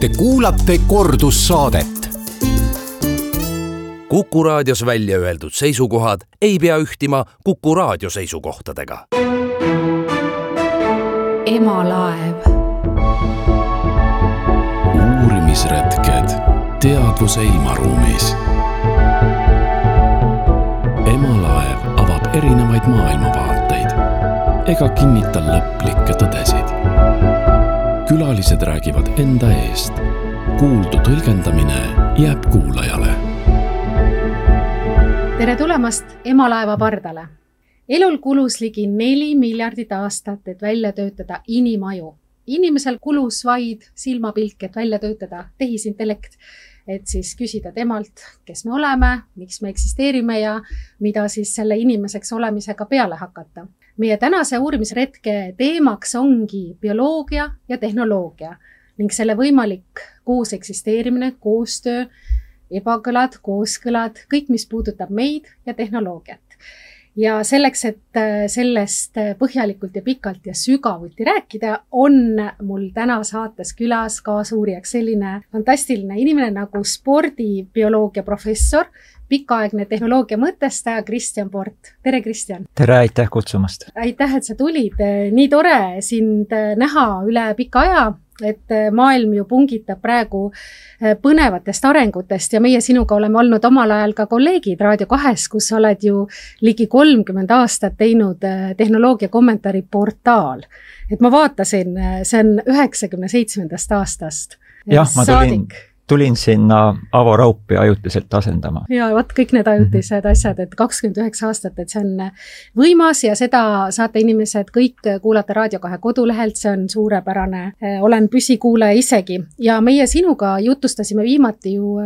Te kuulate kordussaadet. Kuku raadios välja öeldud seisukohad ei pea ühtima Kuku raadio seisukohtadega. Emalaev. Uurimisretked teadvuse ilmaruumis. Emalaev avab erinevaid maailmavaateid ega kinnita lõplikke tõdesid. Külalised räägivad enda eest. Kuuldu tõlgendamine jääb kuulajale. Tere tulemast Emalaeva pardale. Elul kulus ligi 4 miljardit aastat, et välja töötada inimaju. Inimesel kulus vaid silmapilk, et välja töötada tehisintellekt, et siis küsida temalt, kes me oleme, miks me eksisteerime ja mida siis selle inimeseks olemisega peale hakata. Meie tänase uurimisretke teemaks ongi bioloogia ja tehnoloogia ning selle võimalik koos eksisteerimine, koostöö, ebakõlad, kooskõlad, kõik, mis puudutab meid ja tehnoloogiat. Ja selleks, et sellest põhjalikult ja pikalt ja sügavuti rääkida, on mul täna saates külas kaasuurijaks selline fantastiline inimene nagu spordibioloogia professor, pikaaegne tehnoloogia mõtestaja Kristjan Port. Tere, Kristjan! Tere, aitäh kutsumast! Aitäh, et sa tulid. Nii tore sind näha üle pika aja, et maailm ju pungitab praegu põnevatest arengutest ja meie sinuga oleme olnud omal ajal ka kolleegid Raadio 2, kus oled ju ligi 30 aastat teinud tehnoloogia kommentaari portaal. Et ma vaatasin, see on 97. aastast. Jah, ma tulin sinna Avo Raupi ajutiselt asendama. Ja võt kõik need ajutised asjad, et 29 aastat, et see on võimas ja seda saate inimesed kõik kuulata Raadio 2 kodulehelt, see on suurepärane. Olen püsikuulaja isegi ja meie sinuga jutustasime viimati ju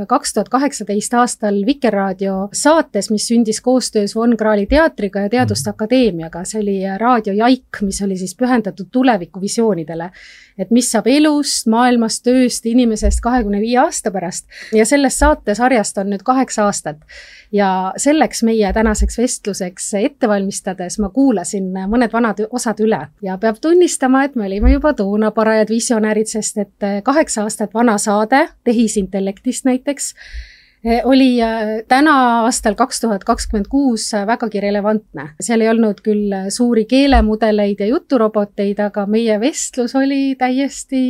2018 aastal Vikerraadio saates, mis sündis koostöös Von Krahli teatriga ja Teaduste Akadeemiaga. See oli Raadio Jaik, mis oli siis pühendatud tulevikuvisioonidele, et mis saab elust, maailmast, tööst, inimesest 25 aasta pärast. Ja selles saatesarjast on nüüd 8 aastat. Ja selleks meie tänaseks vestluseks ettevalmistades ma kuulasin mõned vanad osad üle. Ja peab tunnistama, et me olime juba toona parajad visionäärid, sest et 8 aastat vana saade tehisintellektist näiteks oli täna aastal 2026 vägagi relevantne. Seal ei olnud küll suuri keelemudeleid ja juturoboteid, aga meie vestlus oli täiesti,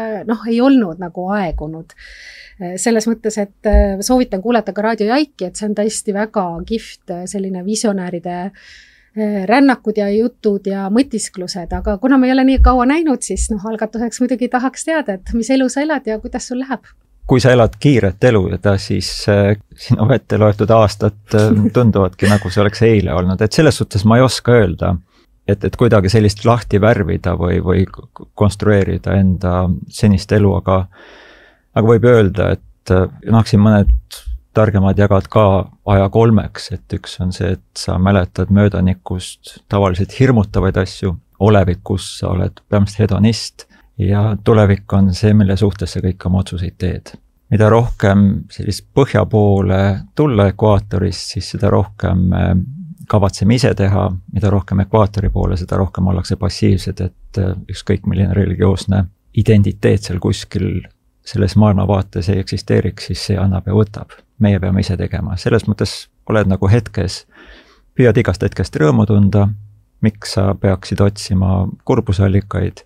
ei olnud nagu aegunud. Selles mõttes, et soovitan kuulata ka Raadio Jaiki, et see on tõesti väga kihvt selline visionääride rännakud ja jutud ja mõtisklused, aga kuna me ei ole nii kaua näinud, siis algatuseks muidugi tahaks teada, et mis elu sa elad ja kuidas sul läheb? Kui sa elad kiiret elu, siis sinu ette loetud aastat tunduvadki nagu see oleks eile olnud. Et selles suhtes ma ei oska öelda, et kuidagi sellist lahti värvida või konstrueerida enda senist elu, aga võib öelda, et siin mõned targemad jagad ka aja 3, et üks on see, et sa mäletad möödanikust tavaliselt hirmutavaid asju, olevikus sa oled peamiselt hedonist, ja tulevik on see, mille suhtes sa kõik oma otsuseid teed. Mida rohkem sellist põhja poole tulla ekvaatorist, siis seda rohkem kavatseme ise teha, mida rohkem ekvaatori poole, seda rohkem ollakse passiivsed, et ükskõik milline religioosne identiteet seal kuskil selles maailmavaates ei eksisteeriks, siis see annab ja võtab. Meie peame ise tegema. Selles mõttes oled nagu hetkes, püüad igast hetkest rõõmu tunda, miks sa peaksid otsima kurbusallikaid.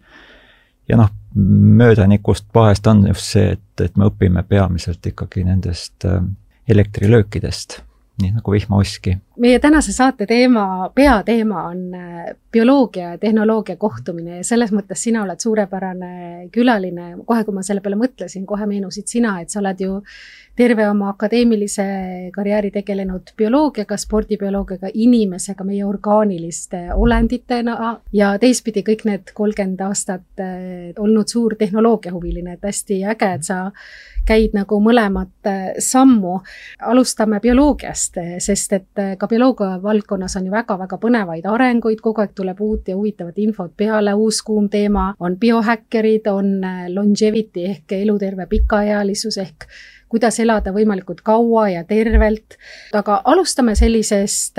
Ja möödanikust vahest on just see, et me õpime peamiselt ikkagi nendest elektrilöökidest, nii nagu vihmauski. Meie tänase saate peateema on bioloogia ja tehnoloogia kohtumine ja selles mõttes sina oled suurepärane külaline. Kohe, kui ma selle peale mõtlesin, kohe meenusid sina, et sa oled ju terve oma akadeemilise karjääri tegelenud bioloogiaga, spordibioloogiaga, inimesega, meie orgaaniliste olenditena ja teistpidi kõik need 30 aastat olnud suur tehnoloogiahuviline, et hästi äge, et sa käid nagu mõlemat sammu. Alustame bioloogiast, sest et ka bioloogia valdkonnas on ju väga-väga põnevaid arenguid, kogu aeg tuleb uut ja huvitavat infot peale, uus kuum teema on biohäkkerid, on longevity ehk eluterve pikaealisus ehk kuidas elada võimalikult kaua ja tervelt. Aga alustame sellisest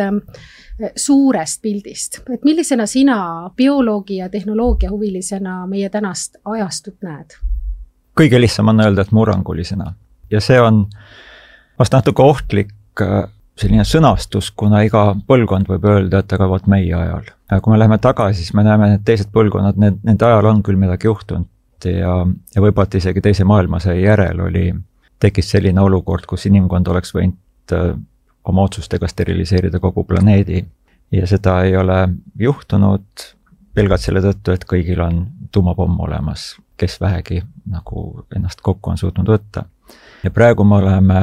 suurest pildist, et millisena sina bioloogi ja tehnoloogia huvilisena meie tänast ajastut näed? kõige lihtsam on öelda, et murrangulisena. Ja see on vast natuke ohtlik selline sõnastus, kuna iga põlvkond võib öelda, et aga vot meie ajal. Kui me läheme tagasi, siis me näeme, et teised põlvkonnad, nende ajal on küll midagi juhtunud ja võib-olla isegi teise maailmasõja järel tekkis selline olukord, kus inimkond oleks võinud oma otsustega steriliseerida kogu planeedi ja seda ei ole juhtunud pelgalt selle tõttu, et kõigil on tuumapomm olemas, kes vähegi nagu ennast kokku on suutnud võtta. Ja praegu me oleme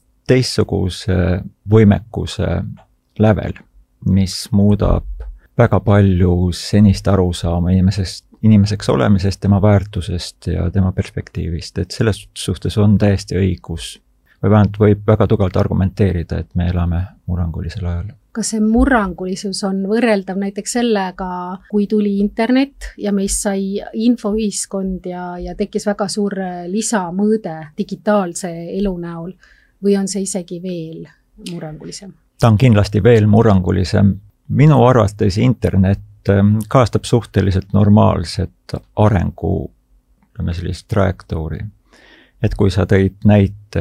teistsuguse võimekuse lävel, mis muudab väga palju senist arusaama inimeseks olemisest, tema väärtusest ja tema perspektiivist, et selles suhtes on täiesti õigus või vähemalt võib väga tugevalt argumenteerida, et me elame murrangulisel ajal. Kas see murrangulisus on võrreldav näiteks sellega, kui tuli internet ja meist sai infoühiskond ja tekkis väga suur lisamõõde digitaalse elu näol või on see isegi veel murrangulisem? Ta on kindlasti veel murrangulisem. Minu arvates internet kaastab suhteliselt normaalset arengu sellist trajektoori. Et kui sa tõid näite,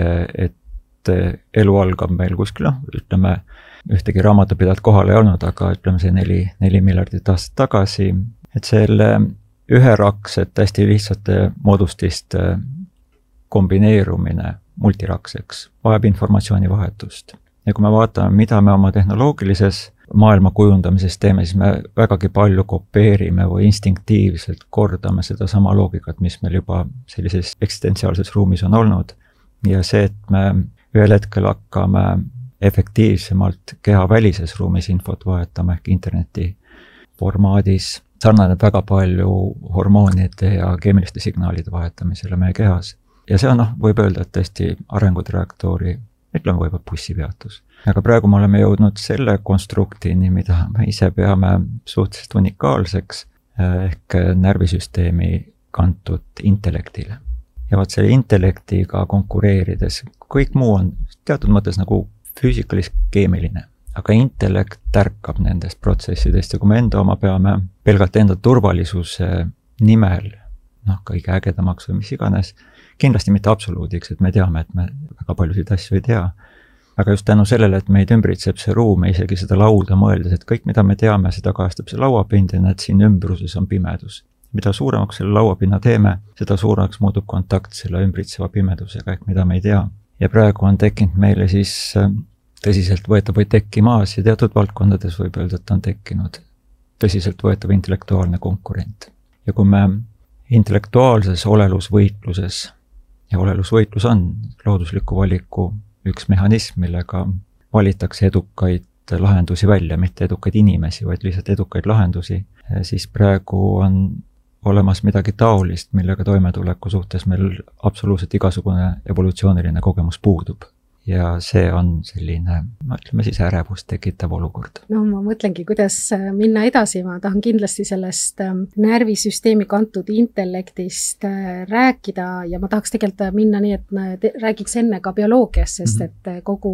et elu algab meil kuskil, ütleme, ühtegi raamatupidajat kohal ei olnud, aga ütleme see 4 miljardit aastat tagasi, et selle üheraksed hästi lihtsate moodustiste kombineerumine multirakseks vajab informatsioonivahetust. Ja kui me vaatame, mida me oma tehnoloogilises maailma kujundamises teeme, siis me vägagi palju kopeerime või instinktiivselt kordame seda sama loogikat, mis meil juba sellises eksistentsiaalses ruumis on olnud. Ja see, et me ühel hetkel hakkame efektiivsemalt keha välises ruumis infot vahetama ehk interneti formaadis, sarnaneb väga palju hormoonide ja keemiliste signaalide vahetamisele meie kehas. Ja see on, võib öelda, et tõesti arengutrajektoori, ütleme võib-olla bussipeatus. Aga praegu me oleme jõudnud selle konstruktini, mida me ise peame suhteliselt unikaalseks ehk närvisüsteemi kantud intellektile. Ja vaat selle intellektiga konkureerides, kõik muu on teatud mõttes nagu füüsikalis-keemiline, aga intellekt tärkab nendest protsessidest ja kui me enda oma peame pelgalt enda turvalisuse nimel, kõige ägedamaks või mis iganes, kindlasti mitte absoluudiks, et me teame, et me väga paljusid asju ei tea, aga just tänu sellele, et meid ümbritseb see ruum ja isegi seda lauda mõeldes, et kõik, mida me teame, seda kajastab see lauapind ja et siin ümbruses on pimedus. Mida suuremaks selle lauapinna teeme, seda suuremaks muutub kontakt selle ümbritseva pimedusega, ehk mida me ei tea. Ja praegu on tekkinud meile siis tõsiselt võetav või tekkimaas ja teatud valdkondades võib öelda, et on tekkinud tõsiselt võetav intellektuaalne konkurent. Ja kui me intellektuaalses olelusvõitluses, ja olelusvõitlus on loodusliku valiku üks mehhanism, millega valitakse edukaid lahendusi välja, mitte edukaid inimesi, vaid lihtsalt edukaid lahendusi, siis praegu on olemas midagi taolist, millega toimetuleku suhtes meil absoluutselt igasugune evolutsiooniline kogemus puudub. Ja see on selline, ütleme siis ärevust tekitav olukord. Ma mõtlengi, kuidas minna edasi. Ma tahan kindlasti sellest närvisüsteemi kantud intellektist rääkida ja ma tahaks tegelikult minna nii, et räägiks enne ka bioloogiast, sest et kogu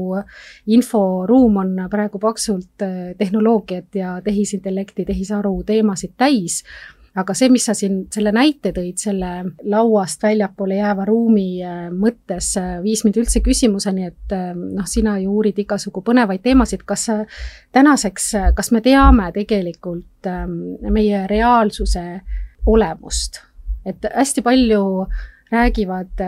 inforuum on praegu paksult tehnoloogiat ja tehisintellekti, tehisaru teemasid täis. Aga see, mis sa siin selle näite tõid, selle lauast väljapoole jääva ruumi mõttes viis mind üldse küsimuseni, et sina ju uurid igasugu põnevaid teemasid, kas tänaseks, kas me teame tegelikult meie reaalsuse olemust? Et hästi palju räägivad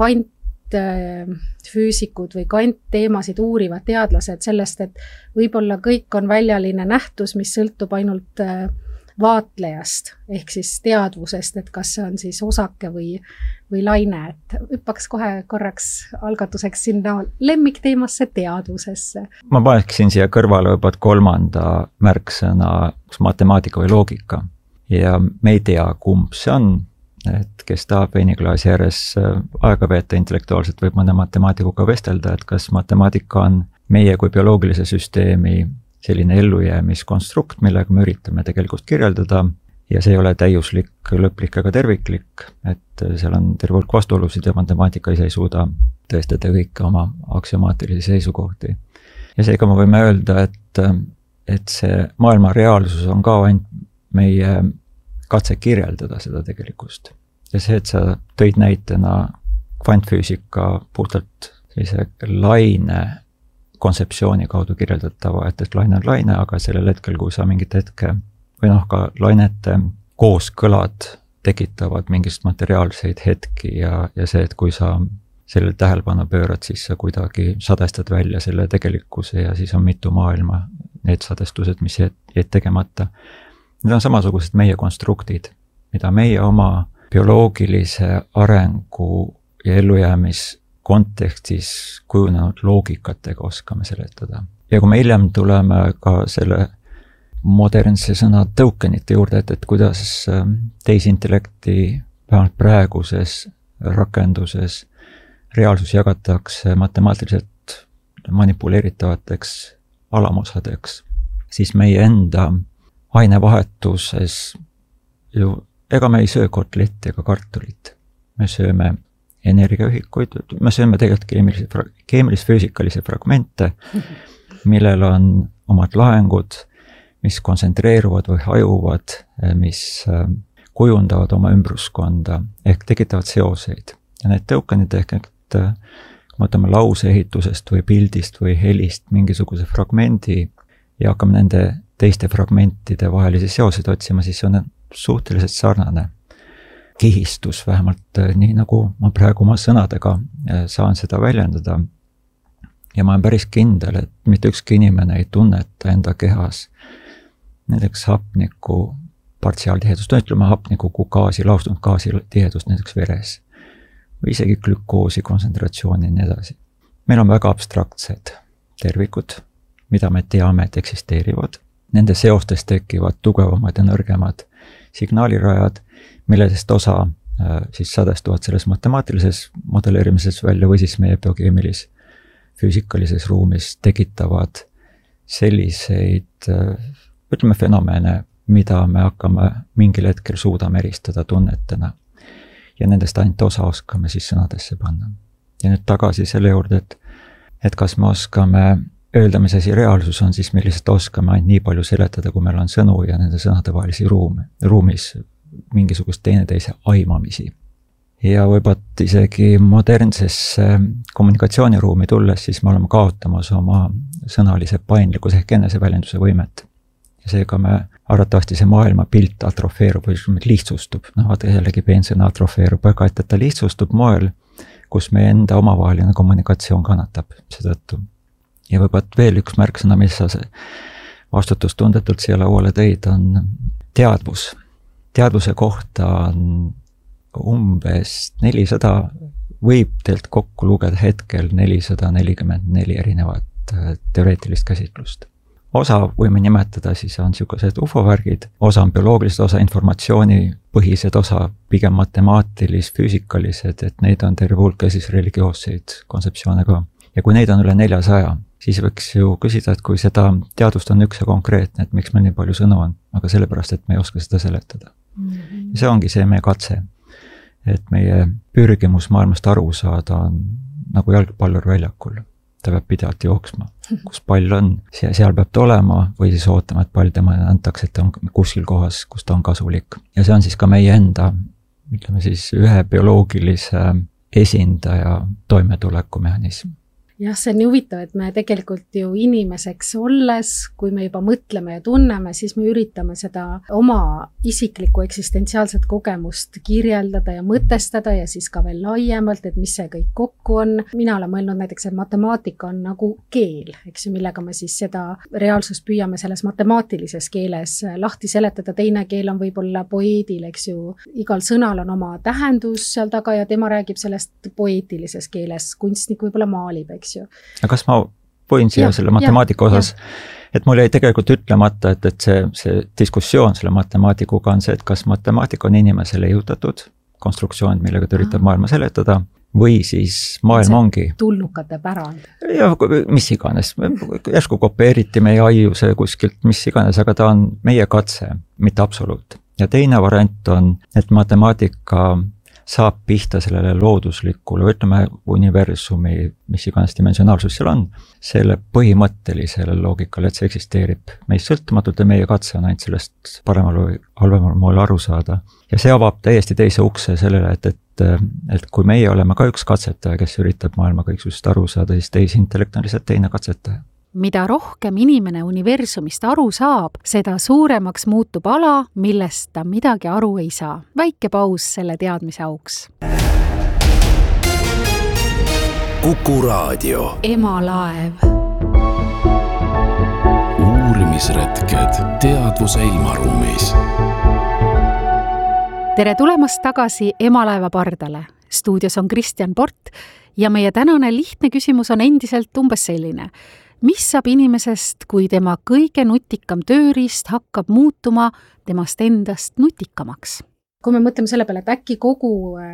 kvantfüüsikud või kvantteemasid uurivad teadlased sellest, et võib-olla kõik on väljaline nähtus, mis sõltub ainult vaatlejast ehk siis teadvusest, et kas see on siis osake või laine, et hüppaks kohe korraks algatuseks sinna lemmikteemasse teadvusesse. Ma paneksin siia kõrvale võivad kolmanda märksõna matemaatika või loogika ja me ei tea, kumb see on, et kes tahab veiniklaasi ääres aega veeta intellektuaalselt, võib mõne matemaatikuga vestelda, et kas matemaatika on meie kui bioloogilise süsteemi selline ellujäämiskonstrukt, millega me üritame tegelikult kirjeldada ja see ei ole täiuslik, lõplik ega terviklik, et seal on terve hulk vastuolusid ja matemaatika ise ei suuda tõestada kõike oma aksiomaatilisi seisukohti. Ja seega me võime öelda, et see maailma reaalsus on ka ainult meie katse kirjeldada seda tegelikkust. ja see, et sa tõid näitena kvantfüüsika puhtalt sellise laine kontseptsiooni kaudu kirjeldatava, et laine on laine, aga sellel hetkel, kui sa mingit hetke või ka lainete kooskõlad tekitavad mingist materiaalseid hetki ja see, et kui sa sellele tähelepanu pöörad, siis sa kuidagi sadestad välja selle tegelikkuse ja siis on mitu maailma, need sadestused, mis jäid tegemata. Need on samasugused meie konstruktid, mida meie oma bioloogilise arengu ja ellujäämis kontekstis kujunenud loogikatega oskame seletada. Ja kui me hiljem tuleme ka selle modernse sõna tokenite juurde, et kuidas tehisintellekti vähemalt praeguses rakenduses reaalsus jagatakse matemaatiliselt manipuleeritavateks alamosadeks, siis meie enda ainevahetuses ju, ega me ei söö kotletti ega kartulit. Me sööme energiaühikuid, me sööme tegelikult keemilis-füüsikalisi fragmente, millel on omad lahengud, mis kontsentreeruvad või hajuvad, mis kujundavad oma ümbruskonda ehk tekitavad seoseid. Ja need tokenid ehk kui võtame lauseehitusest või pildist või helist mingisuguse fragmendi ja hakkame nende teiste fragmentide vahelisi seoseid otsima, siis on suhteliselt sarnane kihistus, vähemalt nii nagu ma praegu oma sõnadega saan seda väljendada. Ja ma olen päris kindel, et mitte ükski inimene ei tunneta enda kehas näiteks hapniku partiaaltihedust, ütleme hapniku kui gaasi, laustunud gaasi tihedust näiteks veres või isegi glükoosi kontsentratsiooni ja nii edasi. Meil on väga abstraktsed tervikud, mida me teame, et eksisteerivad. Nende seostes tekivad tugevamad ja nõrgemad signaalirajad, milledest osa siis sadestuvad selles matemaatilises modelleerimises välja või siis meie biokeemilis füüsikalises ruumis tekitavad selliseid, ütleme fenomene, mida me hakkame mingil hetkel suudame eristada tunnetena. Ja nendest ainult osa oskame siis sõnadesse panna. Ja nüüd tagasi selle juurde, et kas me oskame öelda, mis asi reaalsus on, siis me lihtsalt oskame ainult nii palju seletada, kui meil on sõnu ja nende sõnade vahelisi ruumis mingisugust teineteise aimamisi. Ja võivad isegi modernsesse kommunikatsiooniruumi tulles, siis me oleme kaotamas oma sõnalise paindlikkus ehk eneseväljenduse võimet. Ja seega me arvatavasti see maailma pilt atrofeerub või lihtsustub. Vaata jällegi peensõna atrofeerub, aga et ta lihtsustub moel, kus meie enda omavaheline kommunikatsioon kannatab sedõttu. Ja võivad veel üks märksõna, mis sa vastutustundetult siia lauale tõid, on teadvus. Teadvuse kohta on umbes 400, võib teilt kokku lugeda hetkel 444 erinevat teoreetilist käsitlust. Osa võime nimetada, siis on niisugused ufo-värgid, osa on bioloogilised, osa informatsioonipõhised, osa pigem matemaatilis-füüsikalised, et neid on terve hulk ja siis religioosseid kontseptsioone ka. Ja kui neid on üle 400, siis võiks ju küsida, et kui seda teadust on üks ja konkreetne, et miks meil nii palju sõnu on, aga sellepärast, et me ei oska seda seletada. Ja see ongi see meie katse, et meie pürgimus maailmast aru saada on nagu jalgpallur väljakul. Ta peab pidevalt jooksma, kus pall on, seal peab ta olema või siis ootama, et pall tema antakse, et ta on kuskil kohas, kus ta on kasulik. Ja see on siis ka meie enda, ütleme siis ühe bioloogilise esindaja toimetulekumehhanism. Jah, see on nii huvitav, et me tegelikult ju inimeseks olles, kui me juba mõtleme ja tunneme, siis me üritame seda oma isiklikku eksistentsiaalset kogemust kirjeldada ja mõtestada ja siis ka veel laiemalt, et mis see kõik kokku on. Mina olen mõelnud näiteks, et matemaatika on nagu keel, eks ju, millega me siis seda reaalsust püüame selles matemaatilises keeles lahti seletada. Teine keel on võib-olla poeedil, eks ju. Igal sõnal on oma tähendus seal taga ja tema räägib sellest poeetilises keeles. Kunstnik võib-olla maalib, eks. Aga kas ma võin siia selle matemaatika osas, et mul jäi tegelikult ütlemata, et see diskussioon selle matemaatikuga on see, et kas matemaatika on inimesele jõutatud konstruktsioon, millega ta üritab maailma seletada, või siis maailm ongi tulnukate pärand. Ja mis iganes, järsku kopeeriti meie aiuse kuskilt, mis iganes, aga ta on meie katse, mitte absoluut. Ja teine variant on, et matemaatika saab pihta sellele looduslikule, ütleme universumi, mis iganes dimensionaalsus seal on, selle põhimõttelisele loogikale, et see eksisteerib meist sõltumatult ja meie katse on ainult sellest paremal või halvemal moel aru saada. ja see avab täiesti teise ukse sellele, et kui meie oleme ka üks katsetaja, kes üritab maailma kõiksust aru saada, siis tehisintellekt on lihtsalt teine katsetaja. Mida rohkem inimene universumist aru saab, seda suuremaks muutub ala, millest ta midagi aru ei saa. Väike paus selle teadmise auks. Kuku Raadio. Emalaev. Uurimisretked teadvuse ilmaruumis. Tere tulemast tagasi Emalaeva pardale. Stuudios on Kristjan Port ja meie tänane lihtne küsimus on endiselt umbes selline. Mis saab inimesest, kui tema kõige nutikam tööriist hakkab muutuma temast endast nutikamaks? Kui me mõtleme selle peale, et äkki kogu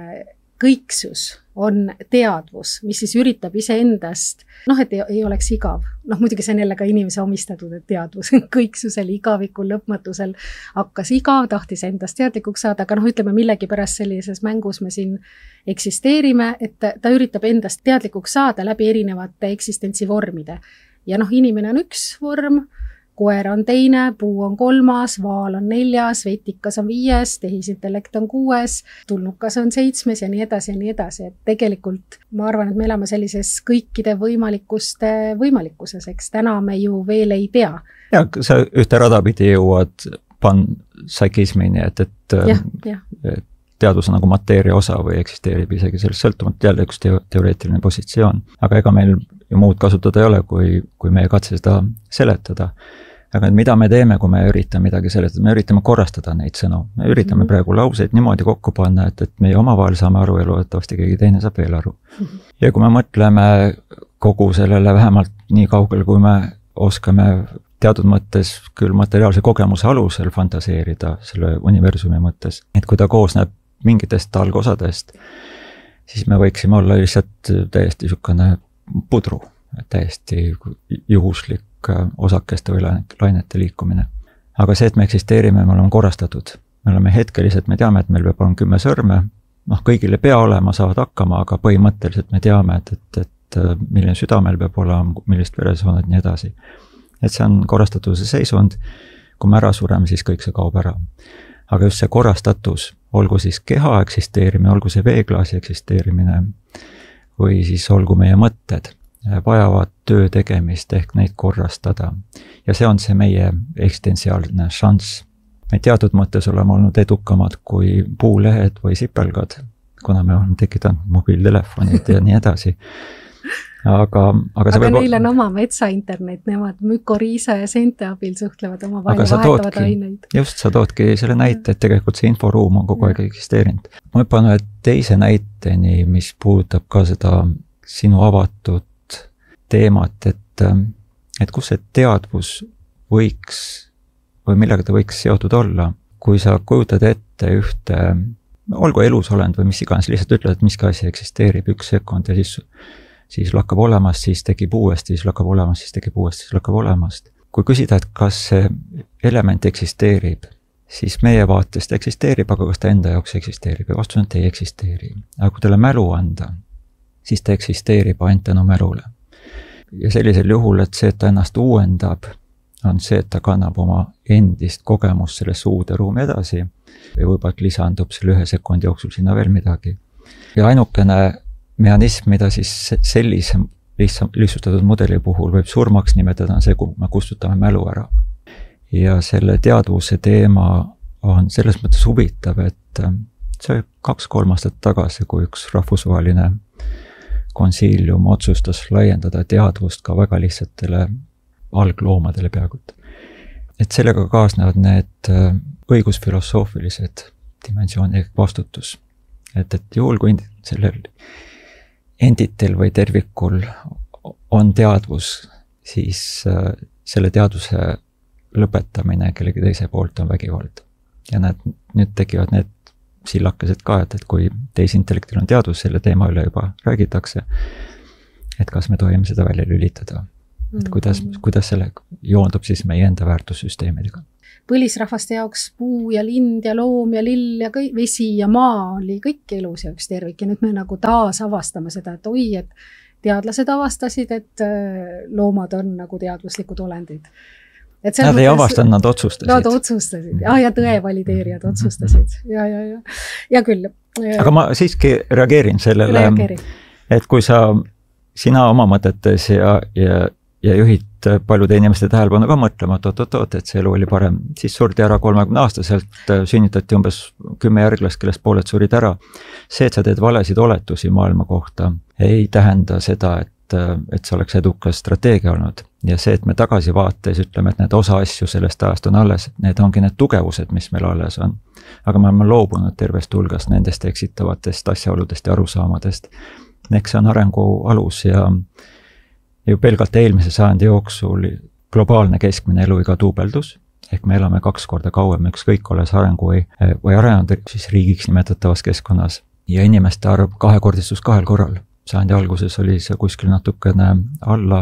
kõiksus on teadvus, mis siis üritab iseendast, et ei oleks igav. Muidugi see on jälle ka inimese omistatud, et teadvus kõiksusel, igavikul, lõpmatusel hakkas igav, tahtis endast teadlikuks saada, aga ütleme millegi pärast sellises mängus me siin eksisteerime, et ta üritab endast teadlikuks saada läbi erinevate eksistentsivormide. Ja inimene on üks vorm, koer on teine, puu on 3, vaal on 4, vetikas on 5, tehisintellekt on 6, tulnukas on 7 ja nii edasi ja nii edasi. Et tegelikult ma arvan, et me elame sellises kõikide võimalikkuste võimalikkuses, eks täna me ju veel ei tea. Ja sa ühte radapidi jõuad panpsühhismini, et teadus on nagu mateeria osa või eksisteerib isegi sellest sõltumata, jälle üks teoreetiline positsioon. Aga ega meil ju muud kasutada ei ole, kui meie katse seda seletada. Aga mida me teeme, kui me üritame midagi seletada? Me üritame korrastada neid sõnu. Me üritame praegu lauseid niimoodi kokku panna, et meie omavahel saame aru ja loodetavasti keegi teine saab veel aru. Ja kui me mõtleme kogu sellele vähemalt nii kaugel, kui me oskame teatud mõttes küll materiaalse kogemuse alusel fantaseerida selle universumi mõttes, et kui ta koosneb mingitest algosadest, siis me võiksime olla lihtsalt täiesti niisugune pudru, täiesti juhuslik osakeste või lainete liikumine. Aga see, et me eksisteerime, me oleme korrastatud. Me oleme hetkeliselt, me teame, et meil peab olema 10 sõrme, kõigil ei pea olema, saavad hakkama, aga põhimõtteliselt me teame, et milline süda meil peab olema, millist veresooned nii edasi. Et see on korrastatuse seisund, kui me ära sureme, siis kõik see kaob ära. Aga just see korrastatus, olgu siis keha eksisteerimine, olgu see veeklaasi eksisteerimine või siis olgu meie mõtted, vajavad töö tegemist ehk neid korrastada. Ja see on see meie eksistentsiaalne šanss. Me teatud mõttes oleme olnud edukamad kui puulehed või sipelgad, kuna me oleme tekitanud mobiiltelefonid ja nii edasi. Aga neil on oma metsainternet, nemad mükoriisa ja seente abil suhtlevad oma vahel ja vahetavad aineid. Just, sa toodki selle näite, et tegelikult see inforuum on kogu aeg eksisteerinud. Ma hüppan ühe teise näiteni, mis puudutab ka seda sinu avatud teemat, et kus see teadvus võiks või millega ta võiks seotud olla, kui sa kujutad ette ühte, olgu elusolend või mis iganes, lihtsalt ütled, et miski asi eksisteerib 1 sekund ja siis lakkab olemast, siis tekib uuesti, siis lakkab olemast, siis tekib uuesti, siis lakkab olemast. Kui küsida, et kas see element eksisteerib, siis meie vaatest eksisteerib, aga kas ta enda jaoks eksisteerib ja vastus on, et ei eksisteeri. Aga kui talle mälu anda, siis ta eksisteerib ainult tänu mälule. Ja sellisel juhul, et see, et ta ennast uuendab, on see, et ta kannab oma endist kogemust sellesse uude ruumi edasi ja võib-olla lisandub selle 1 sekundi jooksul sinna veel midagi. Ja ainukene mehhanism, mida siis sellise lihtsustatud mudeli puhul võib surmaks nimetada, on see, kui me kustutame mälu ära. Ja selle teadvuse teema on selles mõttes huvitav, et see 2-3 aastat tagasi, kui üks rahvusvaheline konsiilium otsustas laiendada teadvust ka väga lihtsatele algloomadele peaaegu. Et sellega kaasnevad need õigusfilosoofilised dimensiooni ehk vastutus. Et juhul, kui sellel entitel või tervikul on teadvus, siis selle teadvuse lõpetamine kellegi teise poolt on vägivald. Ja nüüd tekivad need sillakesed ka, et kui tehisintellektil on teadvus, selle teema üle juba räägitakse, et kas me tohime seda välja lülitada. Et kuidas selle joondub siis meie enda väärtussüsteemidega. Põlisrahvaste jaoks puu ja lind ja loom ja lill ja vesi ja maa oli kõik elus ja üks tervik. Ja nüüd me nagu taas avastame seda, et et teadlased avastasid, et loomad on nagu teadvuslikud olendid. Nad ei avastanud, nad otsustasid. Nad otsustasid, ja tõe valideerijad otsustasid, ja küll. Aga ma siiski reageerin sellele, et kui sina oma mõtetes ja juhid paljude inimeste tähelepanu ka mõtlema, et et see elu oli parem, siis surdi ära 30-aastaselt, sünnitati umbes 10 järglast, kellest pooled surid ära. See, et sa teed valesid oletusi maailma kohta, ei tähenda seda, et see oleks edukas strateegia olnud. Ja see, et me tagasi vaates ütleme, et need osa asju sellest ajast on alles, need ongi need tugevused, mis meil alles on. Aga me oleme loobunud tervest hulgast nendest eksitavatest asjaoludest ja arusaamadest. Eks see on arengu alus ja ju pelgalt eelmise sajandi jooksul globaalne keskmine eluiga duubeldus, ehk me elame 2 korda kauem, ükskõik olles arengu või arenenud siis riigiks nimetatavas keskkonnas ja inimeste arv 2-kordistus 2 korral. Sajandi alguses oli see kuskil natukene alla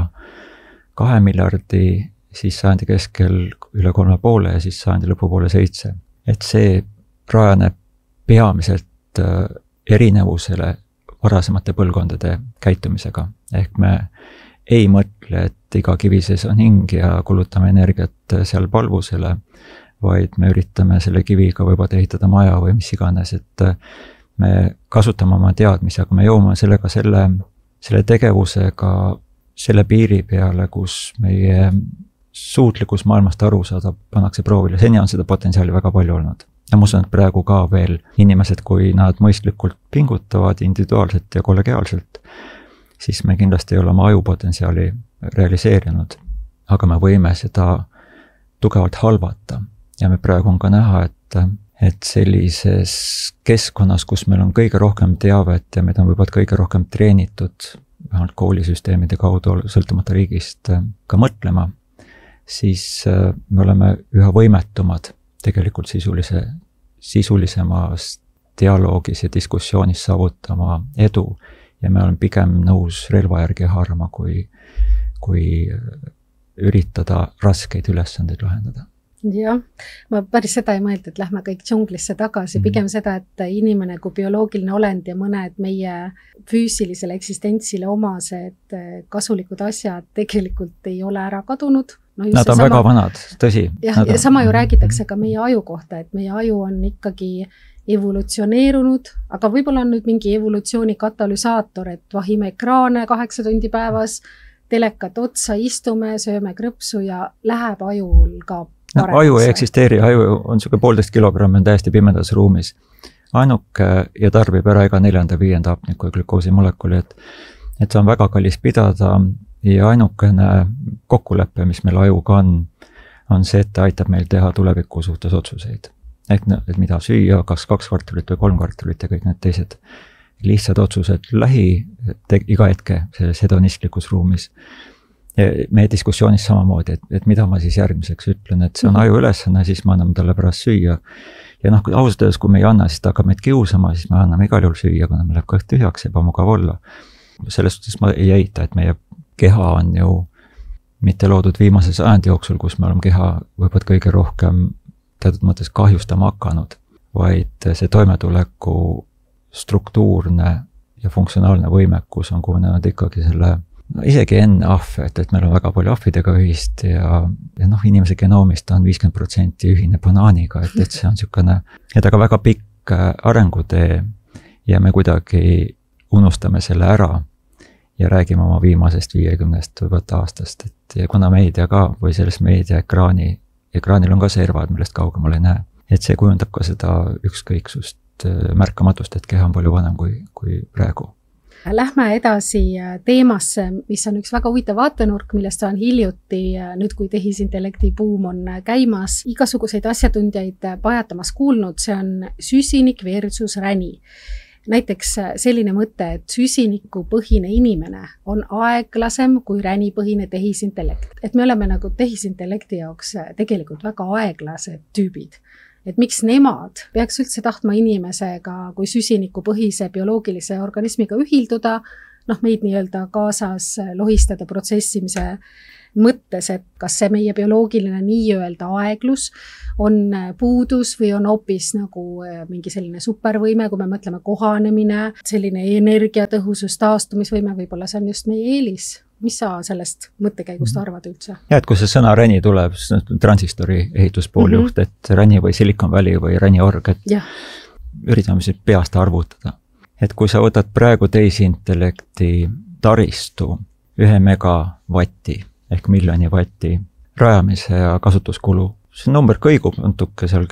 2 miljardi, siis sajandi keskel üle 3,5 ja siis sajandi lõpupoole 7. Et see rajaneb peamiselt erinevusele varasemate põlvkondade käitumisega. Ehk me ei mõtle, et iga kivi sees on hing ja kulutame energiat seal palvusele, vaid me üritame selle kiviga võivad ehitada maja või mis iganes, et me kasutame oma teadmisi, aga me jõuame sellega selle tegevusega selle piiri peale, kus meie suutlikkus maailmast aru saada pannakse proovile. Seni on seda potentsiaali väga palju olnud. Ja ma usun, et praegu ka veel inimesed, kui nad mõistlikult pingutavad individuaalselt ja kollegiaalselt, siis me kindlasti ei ole oma ajupotentsiaali realiseerinud, aga me võime seda tugevalt halvata. Ja me praegu on ka näha, et sellises keskkonnas, kus meil on kõige rohkem teavet ja meid on võib-olla kõige rohkem treenitud, vähemalt koolisüsteemide kaudu sõltumata riigist ka mõtlema, siis me oleme üha võimetumad tegelikult sisulisemas dialoogis ja diskussioonis saavutama edu ja me oleme pigem nõus relva järgi haarama, kui üritada raskeid ülesandeid lahendada. Jah, ma päris seda ei mõelda, et lähme kõik džunglisse tagasi, pigem seda, et inimene kui bioloogiline olend ja mõned meie füüsilisele eksistentsile omased kasulikud asjad tegelikult ei ole ära kadunud. Nad on väga vanad, tõsi. Ja sama ju räägitakse ka meie aju kohta, et meie aju on ikkagi evolutsioneerunud, aga võib-olla on nüüd mingi evolutsiooni katalüsaator, et vahime ekraane 8 tundi päevas, telekat otsa, istume, sööme krõpsu ja läheb ajul ka paremaks. Aju ei eksisteeri, aju on selline 1,5 kilogrammi, on täiesti pimedas ruumis. Ainuke ja tarbib ära iga 4.–5. hapniku ja glükoosimolekuli, et see on väga kallis pidada ja ainukene kokkulepe, mis meil ajuga on see, et ta aitab meil teha tuleviku suhtes otsuseid. Et mida süüa, kas 2 kvartalit või 3 kvartalit ja kõik need teised lihtsad otsused iga hetke selles hedonistlikus ruumis. Meie diskussioonis samamoodi, et mida ma siis järgmiseks ütlen, et see on aju ülesanne, siis me anname talle pärast süüa. Ja ausalt öeldes, kui me ei anna, siis ta hakkab meid kiusama, siis me anname igal juhul süüa, kuna me läheb kõht tühjaks, ebamugav olla. Selles suhtes ma ei eita, et meie keha on ju mitte loodud viimase sajandi jooksul, kus me oleme keha võivad kõige rohkem teatud mõttes kahjustama hakanud, vaid see toimetuleku struktuurne ja funktsionaalne võimekus on kujunenud ikkagi isegi enne ahve, et meil on väga palju ahvidega ühist ja inimese genoomist on 50% ühine banaaniga, et see on niisugune, et aga väga pikk arengutee ja me kuidagi unustame selle ära ja räägime oma viimasest 50 aastast, et kuna meedia ka või selles meedia ekraanil on ka servad, millest kaugemal ei näe. Et see kujundab ka seda ükskõiksust märkamatust, et keha on palju vanem kui praegu. Lähme edasi teemasse, mis on üks väga huvitav vaatenurk, millest on hiljuti, nüüd kui tehisintellekti buum on käimas, igasuguseid asjatundjaid pajatamas kuulnud, see on süsinik versus räni. Näiteks selline mõte, et süsinikupõhine inimene on aeglasem kui ränipõhine tehisintellekt. Et me oleme nagu tehisintellekti jaoks tegelikult väga aeglased tüübid. Et miks nemad peaks üldse tahtma inimesega kui süsinikupõhise bioloogilise organismiga ühilduda, meid nii-öelda kaasas lohistada protsessimise mõttes, et kas see meie bioloogiline nii-öelda aeglus on puudus või on hoopis nagu mingi selline supervõime, kui me mõtleme kohanemine, selline energiatõhusus, taastumisvõime, võib-olla see on just meie eelis. Mis sa sellest mõttekäigust arvad üldse? Ja, et kui see sõna räni tuleb, siis transistori ehituspooljuht, et räni või Silicon Valley või räniorg, et üritame siis peast arvutada. Et kui sa võtad praegu tehisintellekti taristu 1 megavatti ehk miljoni vatti rajamise ja kasutuskulu. See number kõigub natuke seal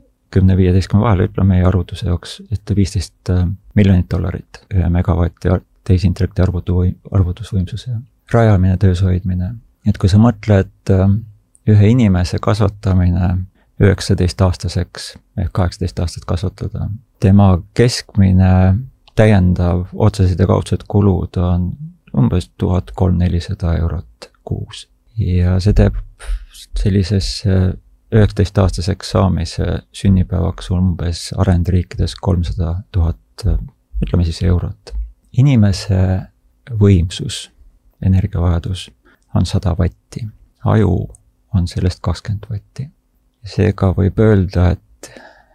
10-15 vahel, ütleme meie arvutuse jaoks, et $15 miljonit 1 megavatti tehisintellekti arvutusvõimsuse rajamine, töös hoidmine. Et kui sa mõtled ühe inimese kasvatamine 19-aastaseks ehk 18 aastat kasvatada, tema keskmine täiendav otsesed ja kaudsed kulud on umbes 1300-400 eurot kuus. Ja see teeb sellises 19-aastaseks saamise sünnipäevaks umbes arendriikides 300 000, ütleme siis eurot. Inimese võimsus, energiavajadus on 100 vatti, aju on sellest 20 vatti. Seega võib öelda, et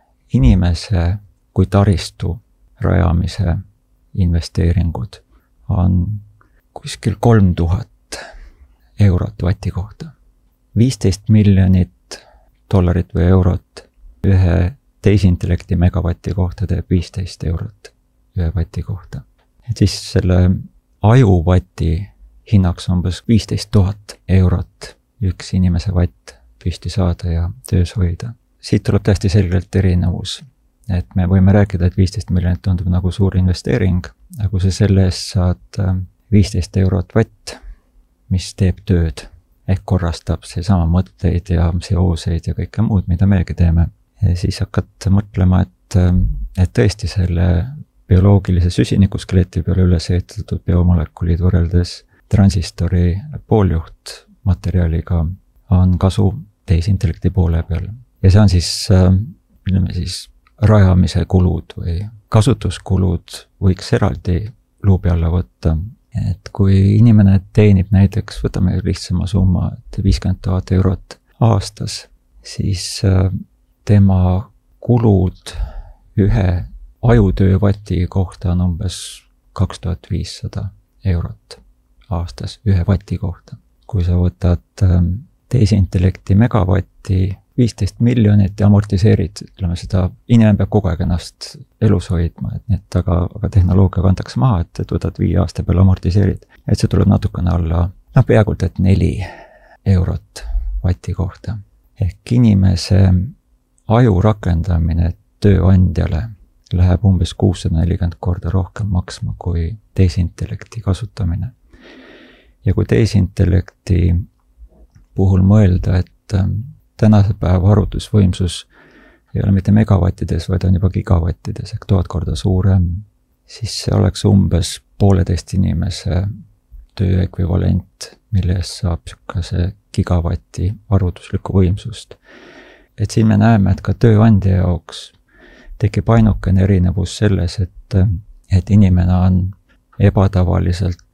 inimese kui taristu rajamise investeeringud on kuskil 3000 eurot vati kohta. 15 miljonit dollarit või eurot ühe tehisintellekti megavatti kohta teeb 15 eurot ühe vati kohta. Et siis selle ajuvati hinnaks umbes 15 000 eurot üks inimese vatt püsti saada ja töös hoida. Siit tuleb täiesti selgelt erinevus, et me võime rääkida, et 15 miljonit tundub nagu suur investeering, aga kui sa selle eest saad 15 eurot vatt, mis teeb tööd, ehk korrastab seesama mõtteid ja seoseid ja kõike muud, mida meiegi teeme. Ja siis hakkad mõtlema, et tõesti selle bioloogilise süsinikuskeleti peale üles ehitatud biomolekulid võrreldes transistori pooljuht materjaliga on kasu tehisintellekti poole peal. Ja see on siis, ütleme siis, rajamise kulud või kasutuskulud võiks eraldi luubi alla võtta. Et kui inimene teenib näiteks, võtame lihtsama summa, et 50 000 eurot aastas, siis tema kulud ühe ajutöövati kohta on umbes 2500 eurot aastas ühe vati kohta. Kui sa võtad tehisintellekti megavatti 15 miljonit ja amortiseerid, ütleme seda, inimene peab kogu aeg ennast elus hoidma, et aga tehnoloogia kantakse maha, et võtad 5 aasta peale amortiseerid, et see tuleb natukene alla, peaaegu et 4 eurot vati kohta. Ehk inimese aju rakendamine tööandjale läheb umbes 640 korda rohkem maksma kui tehisintellekti kasutamine. Ja kui tehisintellekti puhul mõelda, et tänase päeva arvutusvõimsus ei ole mitte megavattides, vaid on juba gigavattides ehk 1000 korda suurem, siis see oleks umbes 1,5 inimese töö ekvivalent, mille eest saab niisuguse gigavati arvutuslikku võimsust. Et siin me näeme, et ka tööandja jaoks tekib ainukene erinevus selles, et inimene on ebatavaliselt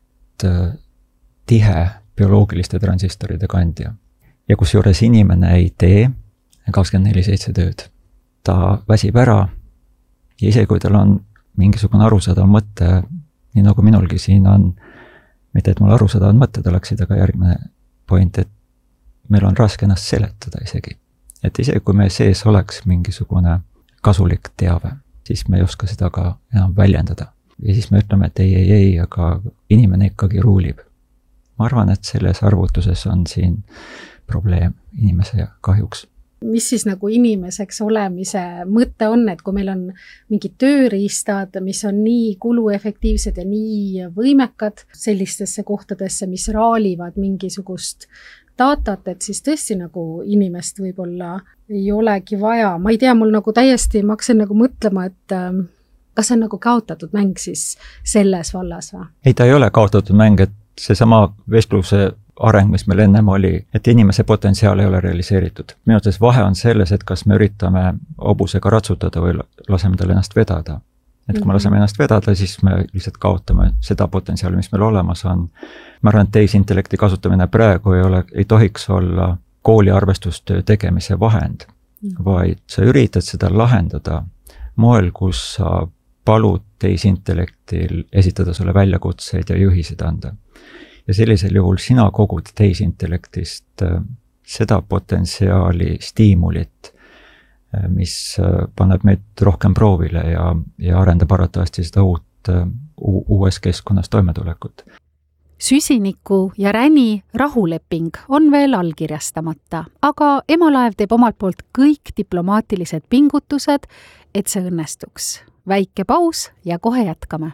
tihe bioloogiliste transistoride kandja. Ja kusjuures inimene ei tee 24/7 tööd. Ta väsib ära ja isegi kui tal on mingisugune arusaadav mõte, nii nagu minulgi siin on, mitte et mul arusaadav mõtted oleksid, aga järgmine point, et meil on raske ennast seletada isegi. Et isegi kui meie sees oleks mingisugune kasulik teave, siis me ei oska seda ka enam väljendada. Ja siis me ütleme, et ei, aga inimene ikkagi ruulib. Ma arvan, et selles arvutuses on siin probleem inimese kahjuks. Mis siis nagu inimeseks olemise mõte on, et kui meil on mingid tööriistad, mis on nii kuluefektiivsed ja nii võimekad sellistesse kohtadesse, mis raalivad mingisugust datat, et siis tõesti nagu inimest võib-olla ei olegi vaja. Ma ei tea, mul nagu täiesti, ma hakkasin nagu mõtlema, et kas see on nagu kaotatud mäng siis selles vallas või? Ei, ta ei ole kaotatud mäng, et seesama vestluse areng, mis meil ennem oli, et inimese potentsiaal ei ole realiseeritud. Minu arvates vahe on selles, et kas me üritame hobusega ratsutada või laseme tal ennast vedada. et kui me laseme ennast vedada, siis me lihtsalt kaotame seda potentsiaali, mis meil olemas on. Ma arvan, et tehisintellekti kasutamine praegu ei tohiks olla kooli arvestustöö tegemise vahend, vaid sa üritad seda lahendada moel, kus sa palud tehisintellektil esitada sulle väljakutseid ja juhised anda. Ja sellisel juhul sina kogud tehisintellektist seda potentsiaali, stiimulit, mis paneb meid rohkem proovile ja arendab arvatavasti seda uues keskkonnas toimetulekut. Süsiniku ja Räni rahuleping on veel allkirjastamata, aga Emalaev teeb omalt poolt kõik diplomaatilised pingutused, et see õnnestuks. Väike paus ja kohe jätkame.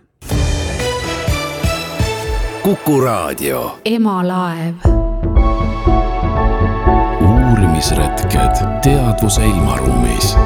Kuku Raadio. Emalaev. Uurimisretked teadvuse ilmaruumis.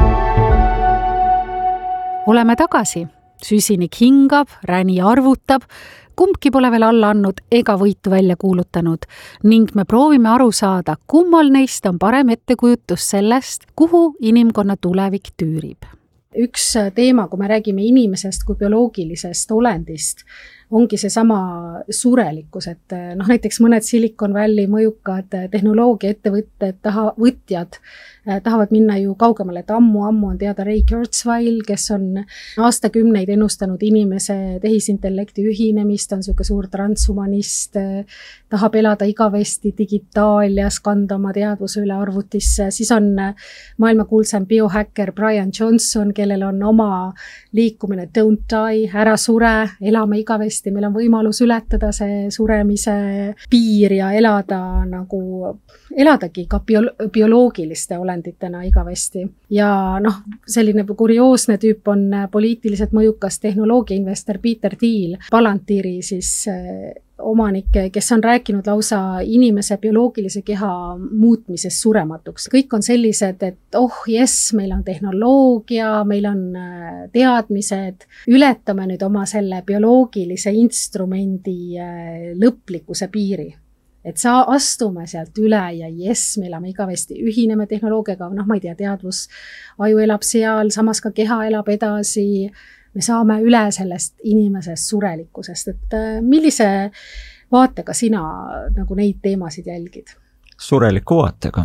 Oleme tagasi. Süsinik hingab, Räni arvutab, kumbki pole veel alla andnud ega võitu välja kuulutanud ning me proovime aru saada, kummal neist on parem ettekujutus sellest, kuhu inimkonna tulevik tüürib. Üks teema, kui me räägime inimesest kui bioloogilisest olendist, ongi see sama surelikkus, et näiteks mõned Silicon Valley mõjukad tehnoloogiaettevõtted, võtjad tahavad minna ju kaugemale, et ammu on teada Ray Kurzweil, kes on aastakümneid ennustanud inimese tehisintellekti ühinemist, on selline suur transhumanist, tahab elada igavesti digitaalias, kanda oma teadvuse üle arvutisse, siis on maailmakuulsam biohäkker Brian Johnson, kellel on oma liikumine Don't Die, ära sure, elame igavesti, meil on võimalus ületada see suremise piir ja eladagi ka bioloogiliste olenditena igavesti. Ja selline kurioosne tüüp on poliitiliselt mõjukas tehnoloogiainvestor Peter Thiel, Palantiiri siis omanik, kes on rääkinud lausa inimese bioloogilise keha muutmisest surematuks. Kõik on sellised, et meil on tehnoloogia, meil on teadmised, ületame nüüd oma selle bioloogilise instrumendi lõplikkuse piiri. Et astume sealt üle ja me elame igavesti, ühineme tehnoloogiaga, ma ei tea, teadvus, aju elab seal, samas ka keha elab edasi, me saame üle sellest inimesest surelikkusest, et millise vaatega sina neid teemasid jälgid? Sureliku vaatega.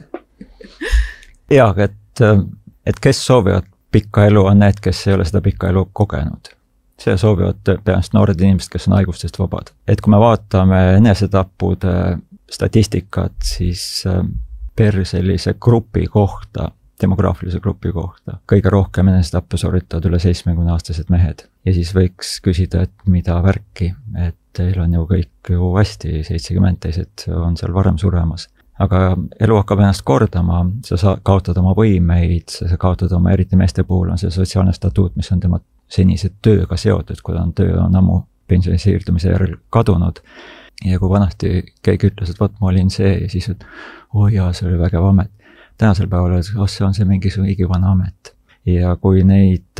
Ja, et kes soovivad pikka elu, on need, kes ei ole seda pikka elu kogenud. See soovivad peast noored inimesed, kes on haigustest vabad. Et kui me vaatame enesetappude statistikat, siis per sellise grupi kohta, demograafilise grupi kohta, kõige rohkem enesetappe sooritavad üle 70-aastased mehed. Ja siis võiks küsida, et mida värki, et teil on ju kõik ju hästi, 70 teised on seal varem suremas. Aga elu hakkab ennast kordama, sa kaotad oma võimeid, sa kaotad oma, eriti meeste puhul on see sotsiaalne statuut, mis on tema senise tööga seotud, kui töö on ammu pensioni siirdumise järel kadunud. Ja kui vanasti keegi ütles, et ma olin see ja siis, et see oli vägev amet. Tänasel päeval see on see mingisugune igivana amet. Ja kui neid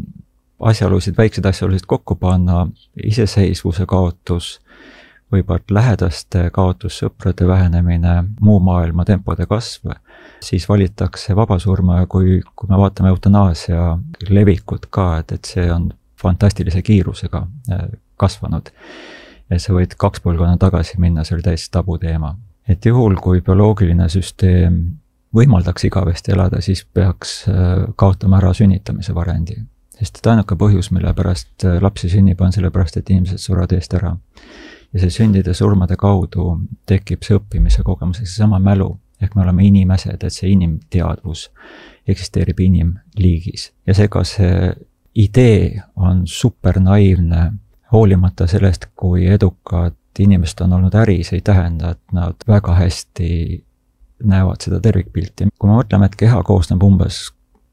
väikseid asjaolusid kokku panna, iseseisvuse kaotus, võibalt lähedaste kaotus, sõprade vähenemine, muu maailma tempode kasv, siis valitakse vabasurma ja kui me vaatame eutanaasia levikut ka, et see on fantastilise kiirusega kasvanud. Ja sa võid 2 põlvkonna tagasi minna, see oli täiesti tabu teema. Et juhul, kui bioloogiline süsteem võimaldaks igavesti elada, siis peaks kaotama ära sünnitamise variandi. Sest ainuke põhjus, mille pärast lapsi sünnib, on sellepärast, et inimesed surevad eest ära. Ja see sündide surmade kaudu tekib see õppimise kogemus, see sama mälu, ehk me oleme inimesed, et see inimteadvus eksisteerib inimliigis. Ja seega see idee on super naiivne, hoolimata sellest, kui edukad inimesed on olnud äris, ei tähenda, et nad väga hästi näevad seda tervikpilti. Kui me mõtleme, et keha koosneb umbes